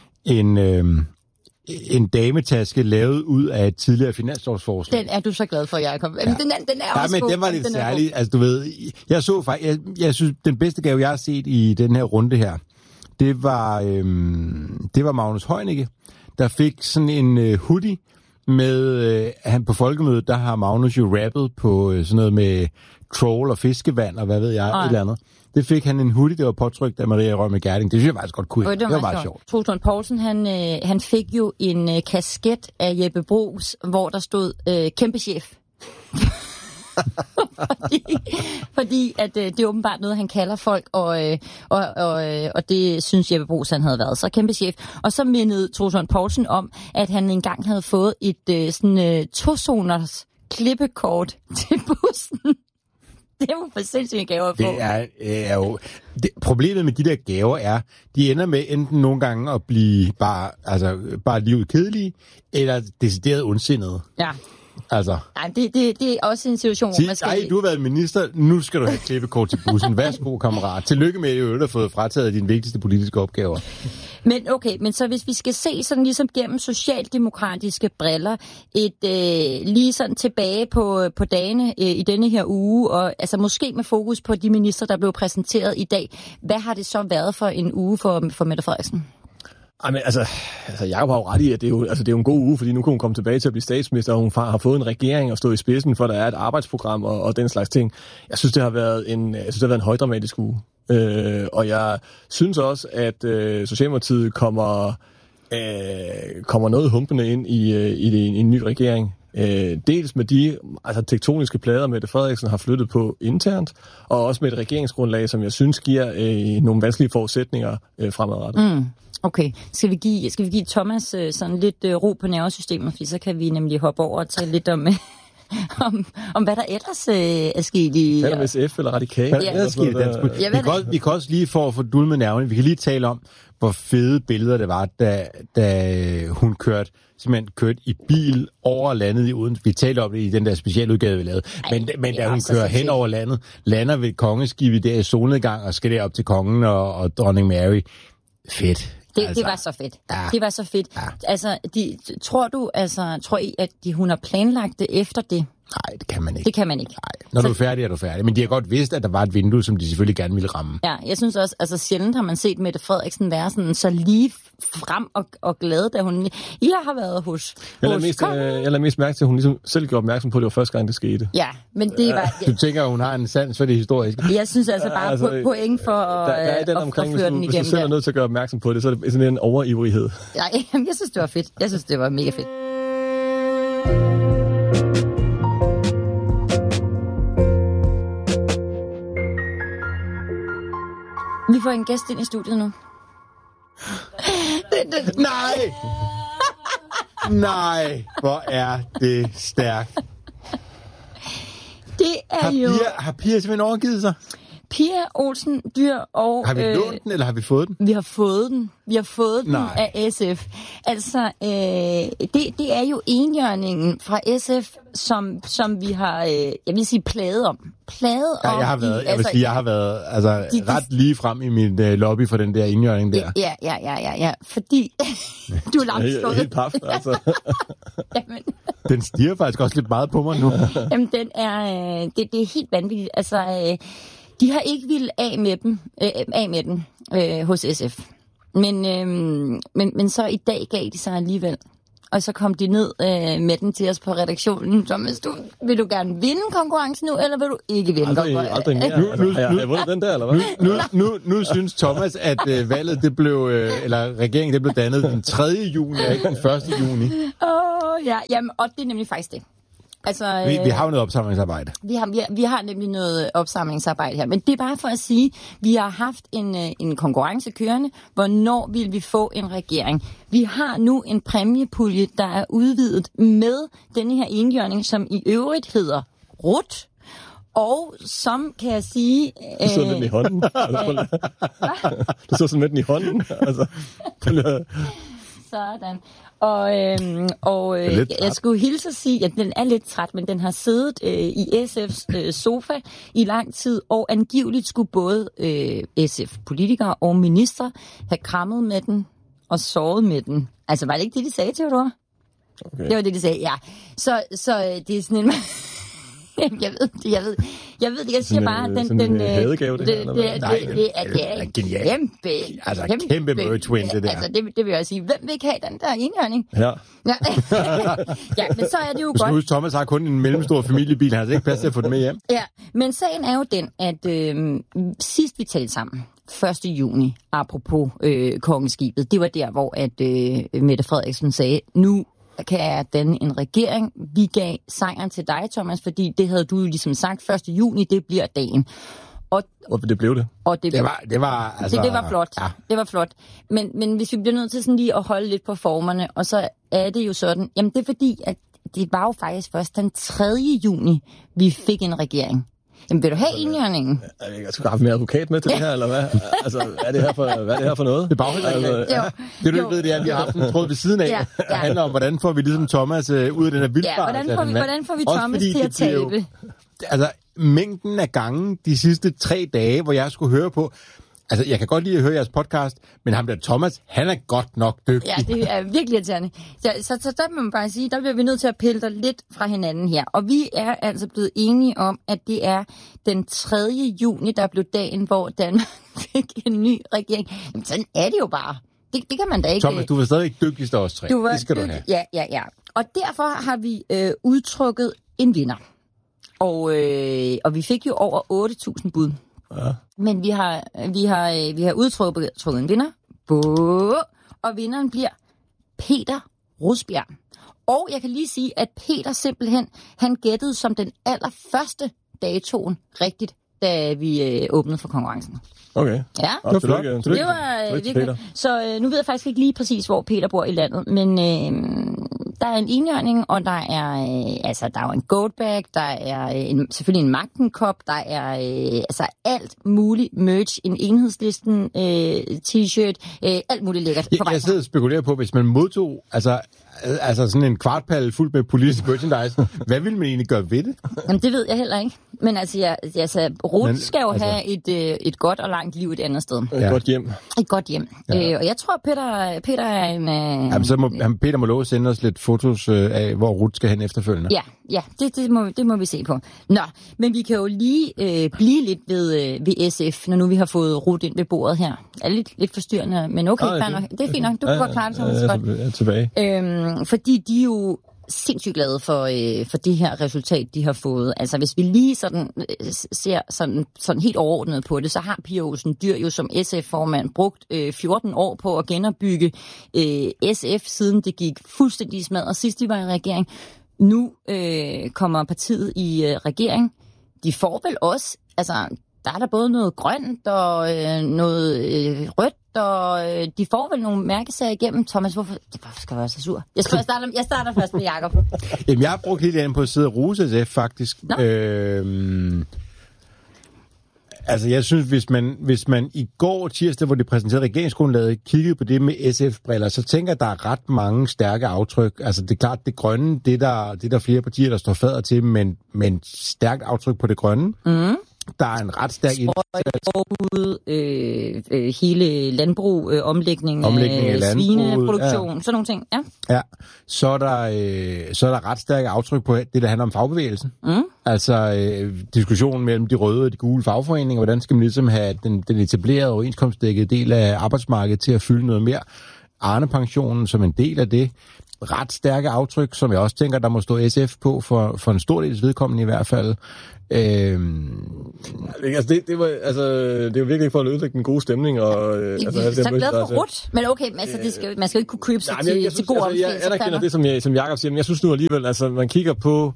S19: en dametaske lavet ud af et tidligere finanslovsforslag.
S12: Den er du så glad for, Jacob.
S19: Ja.
S12: Den er også
S19: men den var lidt særlig. Altså, du ved, jeg synes, den bedste gave, jeg har set i den her runde her, det var Magnus Heunicke, der fik sådan en hoodie med, han på folkemødet, der har Magnus jo rappet på sådan noget med troll og fiskevand og hvad ved jeg, et eller andet. Det fik han en hoodie, der var påtrykt af Maria Rømer Gerding. Det synes jeg faktisk godt kunne. Det var meget sjovt.
S12: Troels Lund Poulsen, han fik jo en kasket af Jeppe Bruus, hvor der stod kæmpe chef. fordi at det er åbenbart noget, han kalder folk, og det synes Jeppe Bruus, han havde været så kæmpe chef. Og så mindede Troels Lund Poulsen om, at han engang havde fået et sådan 2-zoners klippekort til bussen. Det var for sindssygt gaver på.
S19: Det er jo... Problemet med de der gaver er, de ender med enten nogle gange at blive bare livet kedelige, eller decideret ondsindede.
S12: Ja.
S19: Altså.
S12: Nej, det er også en situation, hvor man skal...
S19: Ej, du har været minister, nu skal du have klippekort til bussen. Værsgo, kammerat. Tillykke med, at du har fået frataget dine vigtigste politiske opgaver.
S12: Men så hvis vi skal se sådan ligesom gennem socialdemokratiske briller, lige sådan tilbage på dagene i denne her uge, og altså måske med fokus på de minister, der blev præsenteret i dag, hvad har det så været for en uge for Mette Frederiksen?
S13: Men altså Jacob har jo ret i, at det er jo en god uge, fordi nu kan hun komme tilbage til at blive statsminister, og hun har fået en regering og stå i spidsen, for der er et arbejdsprogram og den slags ting. Jeg synes, det har været en højdramatisk uge. Og jeg synes også, at Socialdemokratiet kommer noget humpende ind i en ny regering. Dels med de tektoniske plader, Mette Frederiksen har flyttet på internt, og også med et regeringsgrundlag, som jeg synes giver nogle vanskelige forudsætninger fremadrettet.
S12: Okay, skal vi give Thomas sådan lidt ro på nervesystemet, fordi så kan vi nemlig hoppe over og tale lidt om hvad der ellers er sket i...
S13: Eller med SF eller Radikale.
S19: Hvad er sket i dansk politik? Vi kan også lige for at få dul med nervene, vi kan lige tale om, hvor fede billeder det var, da hun kørte i bil over landet i Odense. Vi talte om det i den der specialudgave, vi lavede. Men da hun kører hen over landet, lander ved kongeskibet der i solnedgang og skal derop til kongen og dronning Mary. Fedt.
S12: Det var så fedt. Ja. Det var så fedt. Ja. Altså, tror I, at hun har planlagt det efter det?
S19: Nej, det kan man ikke.
S12: Det kan man ikke.
S19: Nej. Når du er færdig, er du færdig. Men de har godt vidst, at der var et vindue, som de selvfølgelig gerne ville ramme.
S12: Ja, jeg synes også, altså sjældent har man set Mette Frederiksen være sådan så lige frem og glad, da hun... Jeg har været hos
S13: jeg lader mest mærke til, at hun ligesom selv gjorde opmærksom på, at det var første gang, det skete.
S12: Ja, men det var...
S19: Du tænker, at hun har en sans for det historiske?
S12: Jeg synes altså bare point for at føre den igennem.
S13: Hvis du selv er nødt til at gøre opmærksom på det, så er det sådan en overivrighed.
S12: Ja, jeg synes, det var fedt. Jeg synes, det var mega fedt. Vi får en gæst ind i studiet nu.
S19: Nej! Nej, hvor er det stærkt.
S12: Det er jo...
S19: Har Pia simpelthen overgivet sig?
S12: Pia Olsen Dyhr og...
S19: Har vi lånt den, eller har vi fået den?
S12: Vi har fået den. Vi har fået den af SF. Altså, det er jo enhjørningen fra SF, som vi har, jeg vil sige, plaget om.
S19: Jeg har været ret lige frem i min lobby for den der enhjørning der.
S12: Ja. Fordi du er langt slået.
S13: Helt paf, altså.
S12: Jamen.
S19: Den stiger faktisk også lidt meget på mig nu.
S12: Jamen, det er helt vanvittigt. Altså, de har ikke ville af med den hos SF. Men så i dag gav de sig alligevel. Og så kom de ned med den til os på redaktionen. Thomas, vil du gerne vinde konkurrencen nu, eller vil du ikke vinde konkurrencen?
S13: Aldrig mere. Har jeg vundet den der, eller hvad?
S19: Nu synes Thomas, at valget, regeringen, det blev dannet den 3. juni, og ikke den 1. juni.
S12: Ja, jamen, og det er nemlig faktisk det. Altså,
S19: vi har jo noget opsamlingsarbejde.
S12: Vi har nemlig noget opsamlingsarbejde her, men det er bare for at sige, vi har haft en konkurrence kørende. Hvornår vil vi få en regering? Vi har nu en præmiepulje, der er udvidet med denne her enhjørning, som i øvrigt hedder RUT, og som, kan jeg sige...
S13: Du sidder med den i hånden. Du sidder sådan med den i hånden. Altså,
S12: sådan. Og jeg skulle hilse at sige, at den er lidt træt, men den har siddet i SF's sofa i lang tid, og angiveligt skulle både SF-politikere og ministre have krammet med den og sovet med den. Altså, var det ikke det, de sagde, Theodor? Okay. Det var det, de sagde, ja. Så det er sådan en... Jeg ved det. Jeg siger bare, at den
S13: hadegave, det
S12: er
S19: genialt. Kæmpe merge-win, det der.
S12: Altså, det vil jeg sige. Hvem vil ikke have den der enhjørning?
S13: Ja.
S12: Ja, men så er det jo godt.
S19: Du skal huske, Thomas har kun en mellemstor familiebil. Han har ikke plads til at få den med hjem.
S12: Ja, men sagen er jo den, at sidst vi talte sammen, 1. juni, apropos kongeskibet, det var der, hvor at Mette Frederiksen sagde, nu kan jeg danne en regering. Vi gav sejren til dig, Thomas, fordi det havde du jo ligesom sagt, 1. juni, det bliver dagen. Og
S13: det blev det.
S12: Og det var flot.
S19: Ja.
S12: Det var flot. Men hvis vi bliver nødt til sådan lige at holde lidt på formerne, og så er det jo sådan, jamen det er fordi, at det var jo faktisk først den 3. juni, vi fik en regering. Jamen, vil du have enhjørningen?
S13: Jeg skal have mere advokat med til det her, eller hvad? Altså, hvad er det her for noget?
S19: Det er bagholdning. Det du ikke ved, det er, at vi har haft en tråd ved siden af, der handler om, hvordan får vi ligesom Thomas ud af den her vildfart.
S12: Ja, hvordan får vi Thomas til at tabe?
S19: Altså, mængden af gange de sidste 3 dage, hvor jeg skulle høre på... Altså, jeg kan godt lide at høre jeres podcast, men ham der Thomas, han er godt nok dygtig.
S12: Ja, det er virkelig irriterende. Så der må man bare sige, der bliver vi nødt til at pille dig lidt fra hinanden her. Og vi er altså blevet enige om, at det er den 3. juni, der blev dagen, hvor Danmark fik en ny regering. Jamen, sådan er det jo bare. Det kan man da ikke...
S19: Thomas, du var stadig dygtigst af os 3. Det skal du have.
S12: Ja. Og derfor har vi udtrukket en vinder. Og vi fik jo over 8.000 bud. Ja. Men vi har udtrukket en vinder. Og vinderen bliver Peter Rosbjerg. Og jeg kan lige sige, at Peter simpelthen, han gættede som den allerførste datoen rigtigt, da vi åbnede for konkurrencen.
S13: Okay.
S12: Ja,
S13: det
S12: var virkelig. Så nu ved jeg faktisk ikke lige præcis, hvor Peter bor i landet, men der er en enhjørning, og der er jo en goatbag, der er selvfølgelig en Magtenkop, der er alt muligt merch, en Enhedslisten t-shirt, alt muligt lækkert.
S19: Jeg sidder og spekulerer på, hvis man modtog altså sådan en kvartpalle fuldt med politisk merchandise, hvad vil man egentlig gøre ved det?
S12: Jamen, det ved jeg heller ikke. Men Ruth skal jo have et godt og langt liv et andet sted.
S13: Et godt hjem.
S12: Et godt hjem. Ja. Og jeg tror, Peter er en...
S19: Jamen, så må Peter må love at sende os lidt fotos af, hvor Ruth skal hen efterfølgende.
S12: Ja, det må vi se på. Nå, men vi kan jo lige blive lidt ved SF, når nu vi har fået Ruth ind ved bordet her. Det er lidt forstyrrende, men okay, det er fint nok. Du kan godt klare det, Thomas.
S13: Jeg er tilbage.
S12: Fordi de er jo sindssygt glade for det her resultat, de har fået. Altså, hvis vi lige sådan ser sådan helt overordnet på det, så har Pia Olsen Dyhr jo som SF-formand brugt 14 år på at genopbygge SF, siden det gik fuldstændig smadret sidst de var i regering. Nu kommer partiet i regering. De får vel også, altså, der er der både noget grønt og noget rødt, og de får vel nogle mærkesager igennem. Thomas, hvorfor skal jeg være så sur? Jeg starter først med Jacob.
S19: Jamen, jeg har brugt helt andet på at sidde og rose SF, faktisk. Altså, jeg synes, hvis man i går tirsdag, hvor de præsenterede regeringsgrundlaget, kiggede på det med SF-briller, så tænker jeg, at der er ret mange stærke aftryk. Altså, det er klart, det grønne, det er der flere partier, der står fader til, men stærkt aftryk på det grønne. Mm. Der er en ret stærk
S12: forbud, hele landbrug, omlægning af svineproduktion, sådan nogle ting.
S19: Ja. Så er der ret stærk aftryk på det, der handler om fagbevægelsen. Mm. Altså diskussionen mellem de røde og de gule fagforeninger, hvordan skal man ligesom have den etablerede overenskomstdækkede del af arbejdsmarkedet til at fylde noget mere. Arnepensionen som en del af det. Ret stærke aftryk, som jeg også tænker, der må stå SF på for en stor dels vedkommende i hvert fald.
S13: Altså det var virkelig for at ødelægge den gode stemning. Og,
S12: så er glad for rødt, men okay, altså, man skal jo ikke kunne købe sig til god omstilling.
S13: Jeg anerkender det, som Jakob siger, men jeg synes nu alligevel, altså man kigger på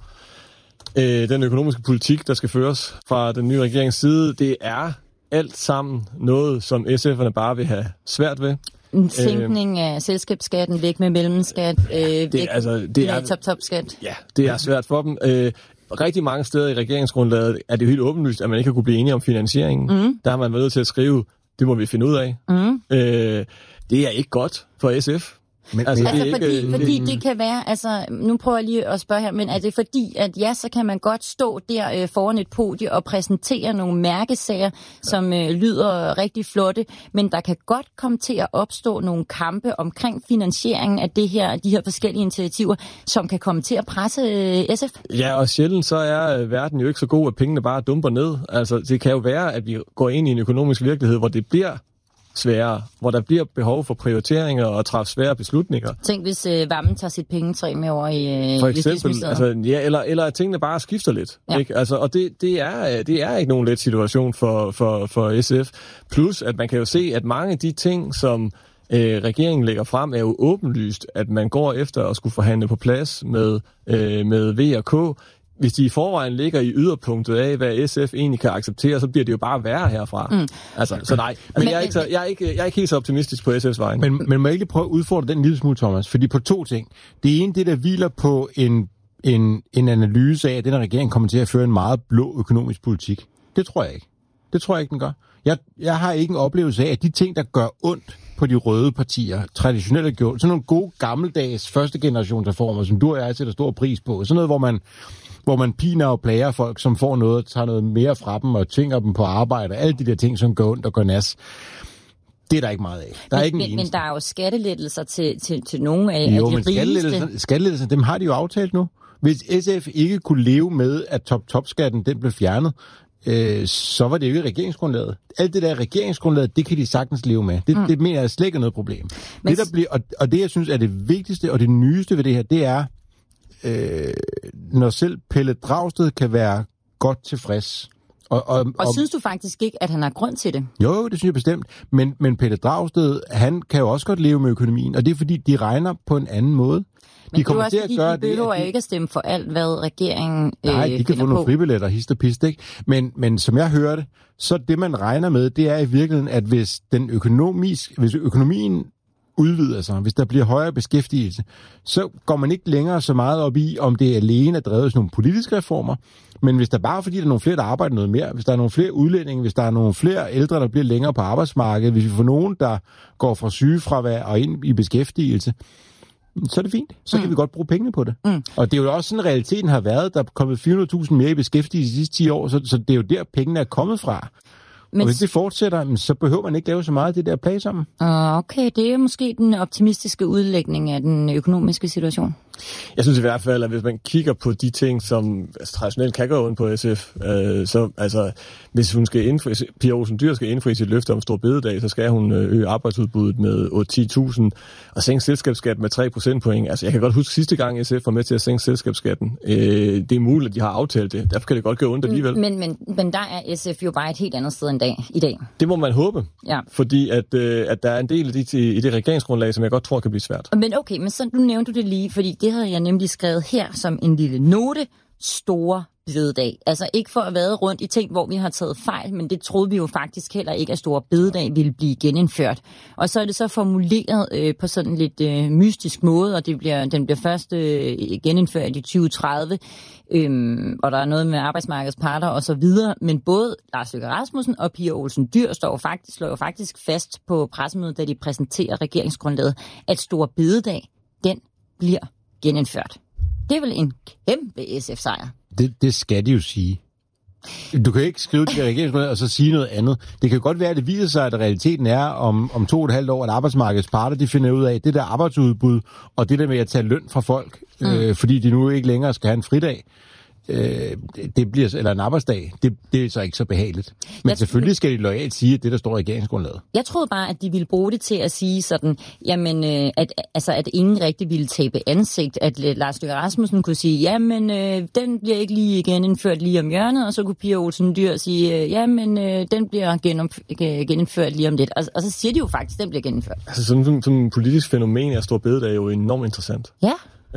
S13: den økonomiske politik, der skal føres fra den nye regerings side. Det er alt sammen noget, som SF'erne bare vil have svært ved.
S12: En sænkning af selskabsskatten, væk med mellemskat, væk med top-top-skat.
S13: Ja, det er svært for dem. Rigtig mange steder i regeringsgrundlaget er det jo helt åbenlyst, at man ikke har kunne blive enige om finansieringen. Mm. Der har man været nødt til at skrive, det må vi finde ud af. Mm. Det er ikke godt for SF.
S12: Men, altså fordi det kan være, altså nu prøver jeg lige at spørge her, men er det fordi, at så kan man godt stå der foran et podie og præsentere nogle mærkesager, som lyder rigtig flotte, men der kan godt komme til at opstå nogle kampe omkring finansieringen af de her forskellige initiativer, som kan komme til at presse SF?
S13: Ja, og sjældent så er verden jo ikke så god, at pengene bare dumper ned. Altså det kan jo være, at vi går ind i en økonomisk virkelighed, hvor det bliver sværere, hvor der bliver behov for prioriteringer og træffe svære beslutninger.
S12: Tænk, hvis Vammen tager sit pengetræ med over i
S13: for eksempel, altså, eller at tingene bare skifter lidt. Ja. Ikke? Altså, og det er ikke nogen let situation for SF. Plus, at man kan jo se, at mange af de ting, som regeringen lægger frem, er jo åbenlyst, at man går efter at skulle forhandle på plads med V og K. Hvis de i forvejen ligger i yderpunktet af, hvad SF egentlig kan acceptere, så bliver det jo bare værre herfra. Mm. Altså, så nej. Altså, jeg er ikke helt så optimistisk på SF's vej.
S19: Men må jeg ikke prøve at udfordre den lille smule, Thomas? Fordi på to ting. Det ene, det der hviler på en analyse af, at den her regering kommer til at føre en meget blå økonomisk politik. Det tror jeg ikke. Det tror jeg ikke, den gør. Jeg har ikke en oplevelse af, at de ting, der gør ondt på de røde partier, traditionelt gjort, sådan nogle gode gammeldags første generations reformer, som du og jeg sætter stor pris på, sådan noget, hvor man piner og plager folk, som får noget, tager noget mere fra dem og tvinger dem på arbejde, alle de der ting, som går ondt og går nas. Det er der ikke meget af.
S12: Men der er jo skattelettelser til nogle af de rigeste.
S19: Skattelettelser, dem har de jo aftalt nu. Hvis SF ikke kunne leve med, at top-top-skatten den blev fjernet, så var det jo ikke regeringsgrundlaget. Alt det der regeringsgrundlaget, det kan de sagtens leve med. Det mener jeg slet ikke er noget problem. Men det, jeg synes er det vigtigste og det nyeste ved det her, det er, når selv Pelle Dragsted kan være godt tilfreds.
S12: Og synes du faktisk ikke, at han har grund til det?
S19: Jo, det synes jeg bestemt. Men Pelle Dragsted, han kan jo også godt leve med økonomien, og det er fordi, de regner på en anden måde.
S12: Men de kommer til at gøre det. De behøver ikke at stemme for alt, hvad regeringen
S19: nej, de kan få nogle fribilletter, hist og pist, ikke? Men som jeg hørte, så det man regner med, det er i virkeligheden, at hvis økonomien udvider sig, hvis der bliver højere beskæftigelse, så går man ikke længere så meget op i, om det alene er drevet af nogle politiske reformer, men hvis der bare fordi der er nogle flere, der arbejder noget mere, hvis der er nogle flere udlændinge, hvis der er nogle flere ældre, der bliver længere på arbejdsmarkedet, hvis vi får nogen, der går fra sygefravær og ind i beskæftigelse, så er det fint. Så kan vi godt bruge pengene på det. Mm. Og det er jo også sådan, realiteten har været. Der er kommet 400.000 mere i beskæftigelse de sidste 10 år, så det er jo der, pengene er kommet fra. Men og hvis det fortsætter, så behøver man ikke lave så meget af det der plage sammen.
S12: Okay, det er måske den optimistiske udlægning af den økonomiske situation.
S13: Jeg synes i hvert fald, at hvis man kigger på de ting, som traditionelt kan gå ondt på SF, så altså, hvis hun skal Pia Olsen Dyhr skal indfri sit løfte om stor bededag, så skal hun øge arbejdsudbuddet med 8-10.000 og sænke selskabsskatten med 3 procentpoint. Altså, jeg kan godt huske sidste gang SF var med til at sænke selskabsskatten. Det er muligt, at de har aftalt det. Derfor kan det godt gå ondt alligevel.
S12: Men der er SF jo bare et helt andet sted end i dag.
S13: Det må man håbe. Ja. Fordi at der er en del af i det regeringsgrundlag, som jeg godt tror kan blive svært.
S12: Men okay, men så nu nævnte du det lige, fordi det havde jeg nemlig skrevet her som en lille note. Store bededag. Altså ikke for at være rundt i ting, hvor vi har taget fejl, men det troede vi jo faktisk heller ikke, at store bededag ville blive genindført. Og så er det så formuleret på sådan lidt mystisk måde, og den bliver først genindført i 2030, og der er noget med arbejdsmarkedets parter og så videre, men både Lars Løkke Rasmussen og Pia Olsen Dyhr slår jo faktisk fast på pressemødet, da de præsenterer regeringsgrundlaget, at store bededag, den bliver genindført. Det er vel en kæmpe SF-sejr.
S19: Det skal de jo sige. Du kan ikke skrive til regeringsgrundlaget og så sige noget andet. Det kan godt være, at det viser sig, at realiteten er om 2,5 år, at arbejdsmarkedets parter, de finder ud af, at det der arbejdsudbud og det der med at tage løn fra folk, fordi de nu ikke længere skal have en fridag, det bliver, eller en arbejdsdag, det er så ikke så behageligt. Men selvfølgelig skal de loyalt sige, at det, der står i regeringsgrundlaget.
S12: Jeg troede bare, at de ville bruge det til at sige sådan, jamen, at ingen rigtig ville tabe ansigt, at Lars Løkke Rasmussen kunne sige, jamen, den bliver ikke lige genindført lige om hjørnet, og så kunne Pia Olsen Dyhr sige, jamen, den bliver genindført lige om lidt. Og så siger de jo faktisk, at den bliver genindført.
S13: Altså sådan en politisk fænomen af store bededag er jo enormt interessant.
S12: Ja.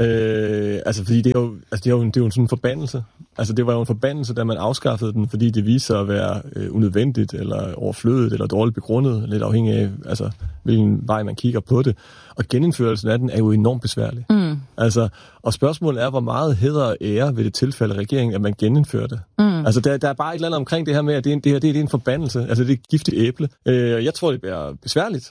S13: Fordi det er jo sådan en forbandelse. Altså det var jo en forbandelse, da man afskaffede den, fordi det viste sig at være unødvendigt, eller overflødigt, eller dårligt begrundet, lidt afhængig af, altså, hvilken vej man kigger på det. Og genindførelsen af den er jo enormt besværlig. Altså, og spørgsmålet er, hvor meget hæder og ære ved det tilfælde regeringen, at man genindfører det. Altså der er bare et eller andet omkring det her med, at det er en forbandelse. Altså det er et giftigt æble. Jeg tror, det bliver besværligt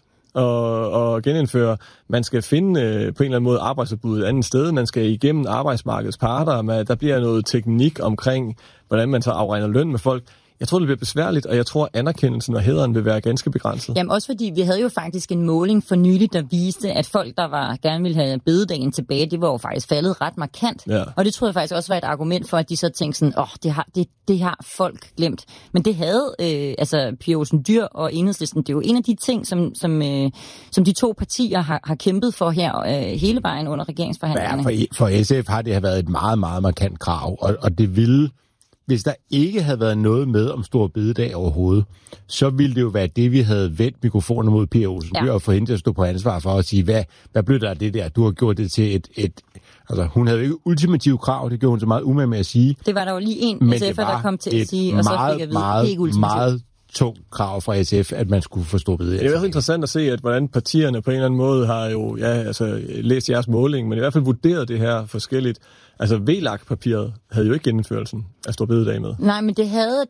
S13: og genindføre. Man skal finde på en eller anden måde arbejdsudbuddet et andet sted. Man skal igennem arbejdsmarkedets parter. Der bliver noget teknik omkring, hvordan man så afregner løn med folk. Jeg tror, det bliver besværligt, og jeg tror, anerkendelsen og hæderen vil være ganske begrænset.
S12: Jamen også fordi, vi havde jo faktisk en måling for nylig, der viste, at folk, der gerne ville have bededagen tilbage, det var jo faktisk faldet ret markant. Ja. Og det tror jeg faktisk også var et argument for, at de så tænkte sådan, det har folk glemt. Men det havde Pia Olsen Dyhr og Enhedslisten, det er jo en af de ting, som de to partier har kæmpet for her hele vejen under regeringsforhandlingerne.
S19: Ja, for SF har det været et meget, meget markant krav, og det ville... Hvis der ikke havde været noget med om stor bededag overhovedet, så ville det jo være det, vi havde vendt mikrofonen mod Pia Olsen Dyhr og få hende til at stå på ansvar for at sige, hvad blev der af det der? Du har gjort det til et altså, hun havde jo ikke ultimative krav, det gjorde hun så meget umage med at sige.
S12: Det var der jo lige en SF'er, der kom til at sige, og så fik jeg vide, det er ikke ultimativt. Meget
S19: tungt krav fra SF, at man skulle forstå bededag.
S13: Det er jo interessant at se, at hvordan partierne på en eller anden måde har jo læst jeres måling, men i hvert fald vurderet det her forskelligt. Altså VLAK-papiret havde jo ikke genindførelsen af store bededag med.
S12: Nej, men det havde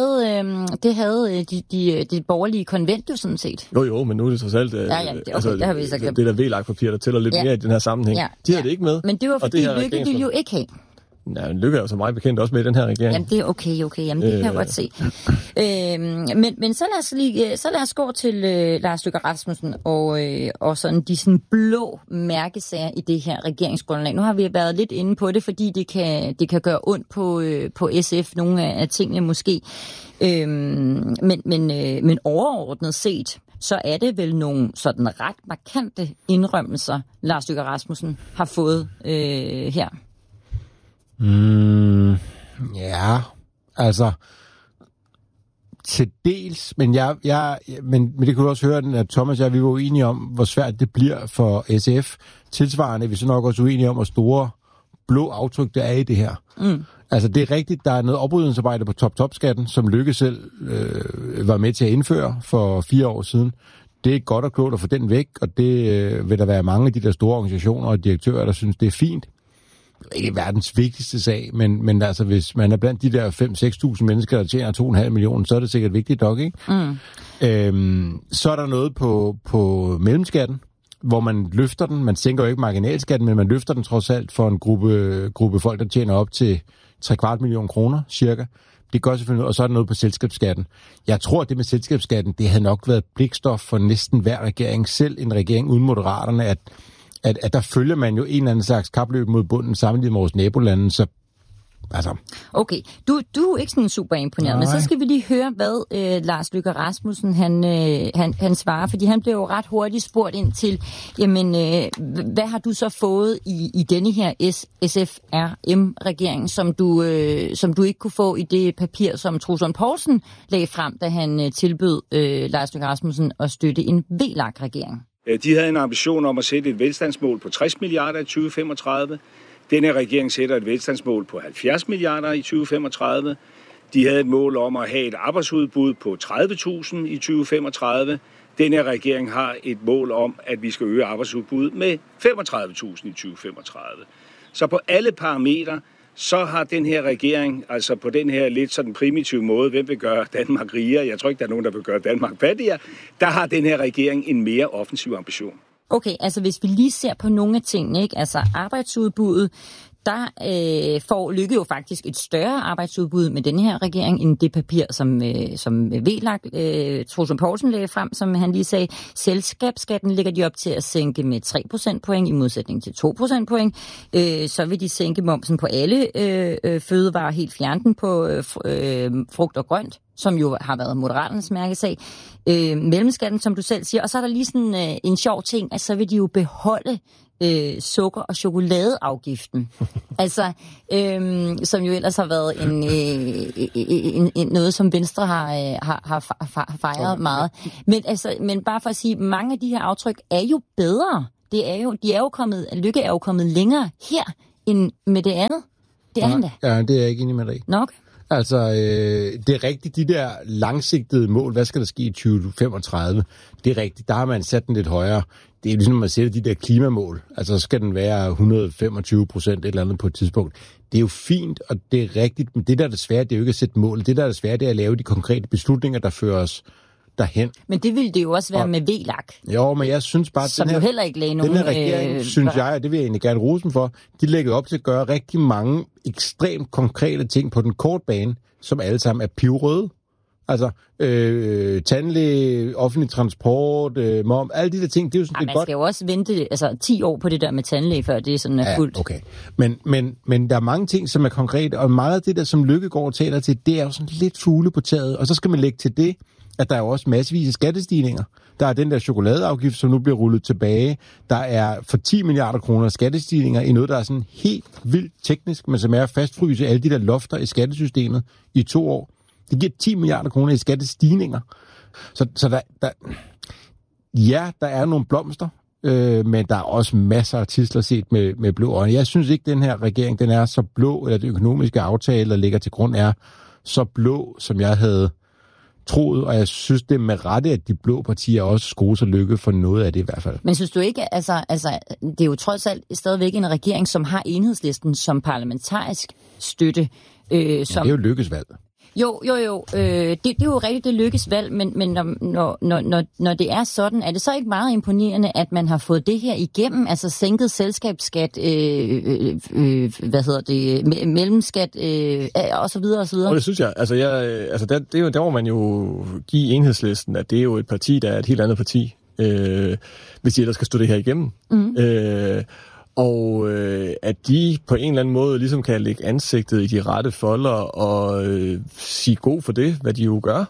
S12: de borgerlige konvent jo sådan set.
S13: Jo, men nu er det trods alt
S12: det har vi så glemt.
S13: Det der VLAK-papir, der tæller lidt mere i den her sammenhæng. Ja. De havde det ikke med.
S12: Men det var fordi Løkke ville jo ikke have.
S13: Ja, Løkke er jo så meget bekendt også med i den her regering.
S12: Jamen, det er okay. Jamen, det kan jeg godt se. Men så lad os gå til Lars Løkke Rasmussen og sådan de sådan blå mærkesager i det her regeringsgrundlag. Nu har vi været lidt inde på det, fordi det kan gøre ondt på SF, nogle af tingene måske. Men overordnet set, så er det vel nogle sådan ret markante indrømmelser, Lars Løkke Rasmussen har fået her.
S19: Ja, altså til dels, men men det kunne du også høre, at Thomas og jeg, vi var uenige om, hvor svært det bliver for SF. Tilsvarende er vi så nok også uenige om, hvor store blå aftryk der er i det her. Altså det er rigtigt, der er noget oprydningsarbejde på top-top-skatten, som Løkke selv var med til at indføre for 4 år siden. Det er godt og klogt at få den væk, og det vil der være mange af de der store organisationer og direktører, der synes, det er fint. Ikke verdens vigtigste sag, men altså, hvis man er blandt de der 5-6.000 mennesker, der tjener 2,5 millioner, så er det sikkert vigtigt nok, ikke? Så er der noget på mellemskatten, hvor man løfter den. Man sænker jo ikke marginalskatten, men man løfter den trods alt for en gruppe folk, der tjener op til 3/4 million kroner, cirka. Det gør selvfølgelig noget, og så er der noget på selskabsskatten. Jeg tror, at det med selskabsskatten, det havde nok været blikstof for næsten hver regering, selv en regering uden Moderaterne, at der følger man jo en eller anden slags kapløb mod bunden sammenlignet med vores nabolande, så altså...
S12: Okay, du er ikke sådan super imponeret, men så skal vi lige høre, hvad Lars Løkke Rasmussen han svarer, fordi han blev jo ret hurtigt spurgt ind til, jamen, hvad har du så fået i denne her SFRM-regering, som du ikke kunne få i det papir, som Troels Lund Poulsen lagde frem, da han tilbød Lars Løkke Rasmussen at støtte en VLAK-regering?
S14: De havde en ambition om at sætte et velstandsmål på 60 milliarder i 2035. Denne regering sætter et velstandsmål på 70 milliarder i 2035. De havde et mål om at have et arbejdsudbud på 30.000 i 2035. Denne regering har et mål om, at vi skal øge arbejdsudbuddet med 35.000 i 2035. Så på alle parametre, så har den her regering, altså på den her lidt sådan primitive måde, hvem vil gøre Danmark rigere? Jeg tror ikke, der er nogen, der vil gøre Danmark fattigere. Der har den her regering en mere offensiv ambition.
S12: Okay, altså hvis vi lige ser på nogle af tingene, ikke? Altså arbejdsudbuddet, der får Løkke jo faktisk et større arbejdsudbud med denne her regering, end det papir, som VLAK, Troels Poulsen lagde frem, som han lige sagde. Selskabsskatten ligger de op til at sænke med 3 procentpoint i modsætning til 2 procentpoint. Så vil de sænke momsen på alle fødevarer, helt fjerne den på frugt og grønt, som jo har været Moderaternes mærkesag. Mellemskatten, som du selv siger. Og så er der lige sådan en sjov ting, at så vil de jo beholde sukker- og chokoladeafgiften. Altså, som jo ellers har været noget, som Venstre har fejret meget. Men bare for at sige, mange af de her aftryk er jo bedre. Lykke er jo kommet længere her, end med det andet. Det er han da.
S19: Ja, det er jeg ikke enig med dig.
S12: Nok.
S19: Altså, det er rigtigt, de der langsigtede mål, hvad skal der ske i 2035? Det er rigtigt, der har man sat den lidt højere. Det er ligesom, når man sætter de der klimamål. Altså, så skal den være 125% et eller andet på et tidspunkt. Det er jo fint, og det er rigtigt, men det der er det svære, det er jo ikke at sætte mål. Det der er det svære, det er at lave de konkrete beslutninger, der fører os derhen.
S12: Men det ville det jo også være med VLAK.
S19: Jo, men jeg synes bare,
S12: som jo heller ikke lagde nogen...
S19: Den her regering, synes jeg, og det vil jeg egentlig gerne rose dem for, de lægger op til at gøre rigtig mange ekstremt konkrete ting på den korte bane, som alle sammen er pivrøde. Altså, tandlæge, offentlig transport, mom, alle de der ting, det er jo sådan
S12: godt. Man skal jo også vente 10 år på det der med tandlæge, før det sådan er fuldt.
S19: Okay. Men der er mange ting, som er konkrete, og meget af det der, som Løkke går og taler til, det er jo sådan lidt fugle på taget. Og så skal man lægge til det, at der er også massevis af skattestigninger. Der er den der chokoladeafgift, som nu bliver rullet tilbage. Der er for 10 milliarder kroner skattestigninger i noget, der er sådan helt vildt teknisk, men som er at fastfryse alle de der lofter i skattesystemet i 2 år. Det giver 10 milliarder kroner i skattestigninger. Så der er nogle blomster, men der er også masser af tidsler set med blå øjne. Jeg synes ikke, den her regering, den er så blå, eller det økonomiske aftale, der ligger til grund, er så blå, som jeg havde troet, og jeg synes, det er med rette, at de blå partier også skoser Løkke for noget af det i hvert fald.
S12: Men synes du ikke, altså det er jo trods alt stadigvæk en regering, som har Enhedslisten som parlamentarisk støtte.
S19: Som... Ja, det er jo Løkkes valg.
S12: Jo. Det er jo rigtigt, det Løkkes valg, men når det er sådan, er det så ikke meget imponerende, at man har fået det her igennem, altså sænket selskabsskat, mellemskat, og så videre, og så videre?
S13: Og det synes jeg. Der må man jo give Enhedslisten, at det er jo et parti, der er et helt andet parti, hvis de ellers skal stå det her igennem. Mm. Og at de på en eller anden måde ligesom kan lægge ansigtet i de rette folder og sige god for det, hvad de jo gør.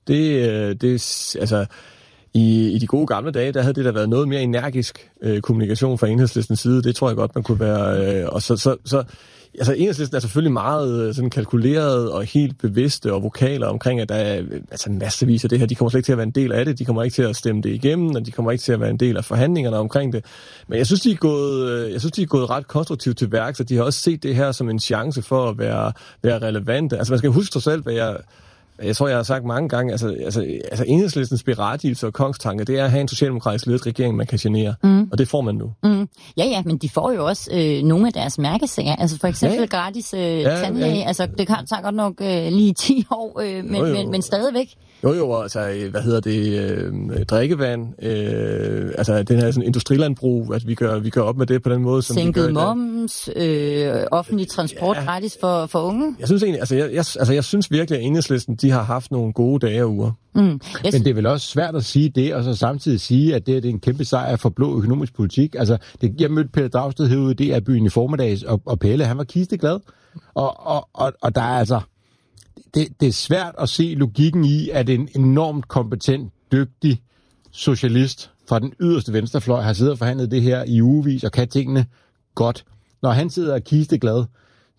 S13: I de gode gamle dage, der havde det der været noget mere energisk kommunikation fra Enhedslistens side. Det tror jeg godt, man kunne være. Og så Enhedslisten er selvfølgelig meget sådan kalkuleret og helt bevidste og vokaler omkring, at der er en massevis af det her. De kommer slet ikke til at være en del af det. De kommer ikke til at stemme det igennem, og de kommer ikke til at være en del af forhandlingerne omkring det. Men jeg synes, de er gået ret konstruktivt til værk, så de har også set det her som en chance for at være relevante. Altså man skal huske sig selv, hvad jeg tror, jeg har sagt mange gange, altså Enhedslistens berettigelse og kongstanke, det er at have en socialdemokratisk ledet regering, man kan genere. Og det får man nu.
S12: Ja, men de får jo også nogle af deres mærkesager. Altså for eksempel gratis tandlæge. Ja. Altså det tager godt nok lige 10 år, men stadigvæk.
S13: Jo, altså, drikkevand, den her sådan industrilandbrug, at vi gør op med det på den måde, som
S12: sænket
S13: vi gør
S12: moms, offentlig transport gratis for unge.
S13: Jeg synes egentlig, jeg synes virkelig, at Enhedslisten, de har haft nogle gode dage og uger.
S19: Men det er vel også svært at sige det, og så samtidig sige, at det er en kæmpe sejr for blå økonomisk politik. Altså, jeg mødte Pelle Dragsted herude i DR-byen i formiddags, og Pelle, han var kisteglad. Og der er altså... Det er svært at se logikken i, at en enormt kompetent, dygtig socialist fra den yderste venstrefløj har siddet og forhandlet det her i ugevis og kan tingene godt. Når han sidder og kisteglad,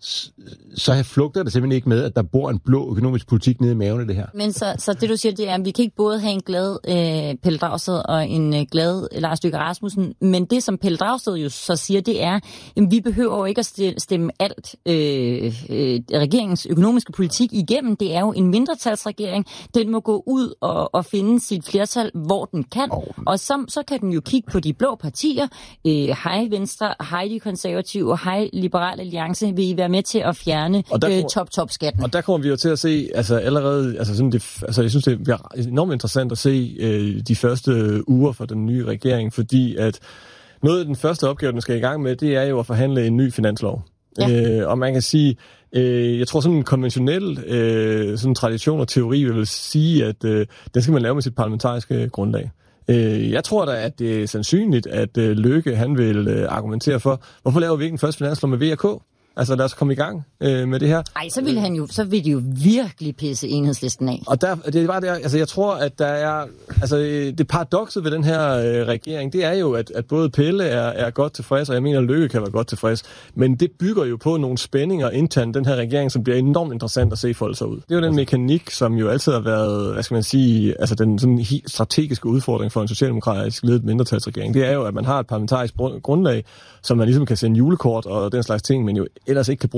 S19: så flugter det simpelthen ikke med, at der bor en blå økonomisk politik nede i maven af det her.
S12: Men så det, du siger, det er, at vi kan ikke både have en glad Pelle Dragsted og en glad Lars Løkke Rasmussen, men det, som Pelle Dragsted jo så siger, det er, at vi behøver jo ikke at stemme alt regeringens økonomiske politik igennem. Det er jo en mindretalsregering. Den må gå ud og finde sit flertal, hvor den kan. Og så kan den jo kigge på de blå partier. Hej Venstre, hej de konservative, hej Liberal Alliance, vil I være med til at fjerne top-skatten.
S13: Og der kommer vi jo til at se, altså allerede, altså sådan jeg synes, det bliver enormt interessant at se de første uger for den nye regering, fordi at noget af den første opgave, den skal i gang med, det er jo at forhandle en ny finanslov. Ja. Og man kan sige, jeg tror sådan en konventionel sådan tradition og teori vil sige, at den skal man lave med sit parlamentariske grundlag. Jeg tror da, at det er sandsynligt, at Løkke han vil argumentere for, hvorfor laver vi ikke en første finanslov med V&K? Altså lad os komme i gang med det her.
S12: Ej, så vil de jo virkelig pisse Enhedslisten af.
S13: Og det var der, altså jeg tror, at der er, altså det paradokset ved den her regering, det er jo, at både Pelle er godt tilfreds, og jeg mener, at Løkke kan være godt tilfreds. Men det bygger jo på nogle spændinger internt den her regering, som bliver enormt interessant at se folde sig ud. Det er jo den mekanik, som jo altid har været, hvad skal man sige, altså den sådan strategiske udfordring for en socialdemokratisk ledet mindretalsregering. Det er jo, at man har et parlamentarisk grundlag, som man ligesom kan sende julekort og den slags ting, men jo ellers ikke kan bruge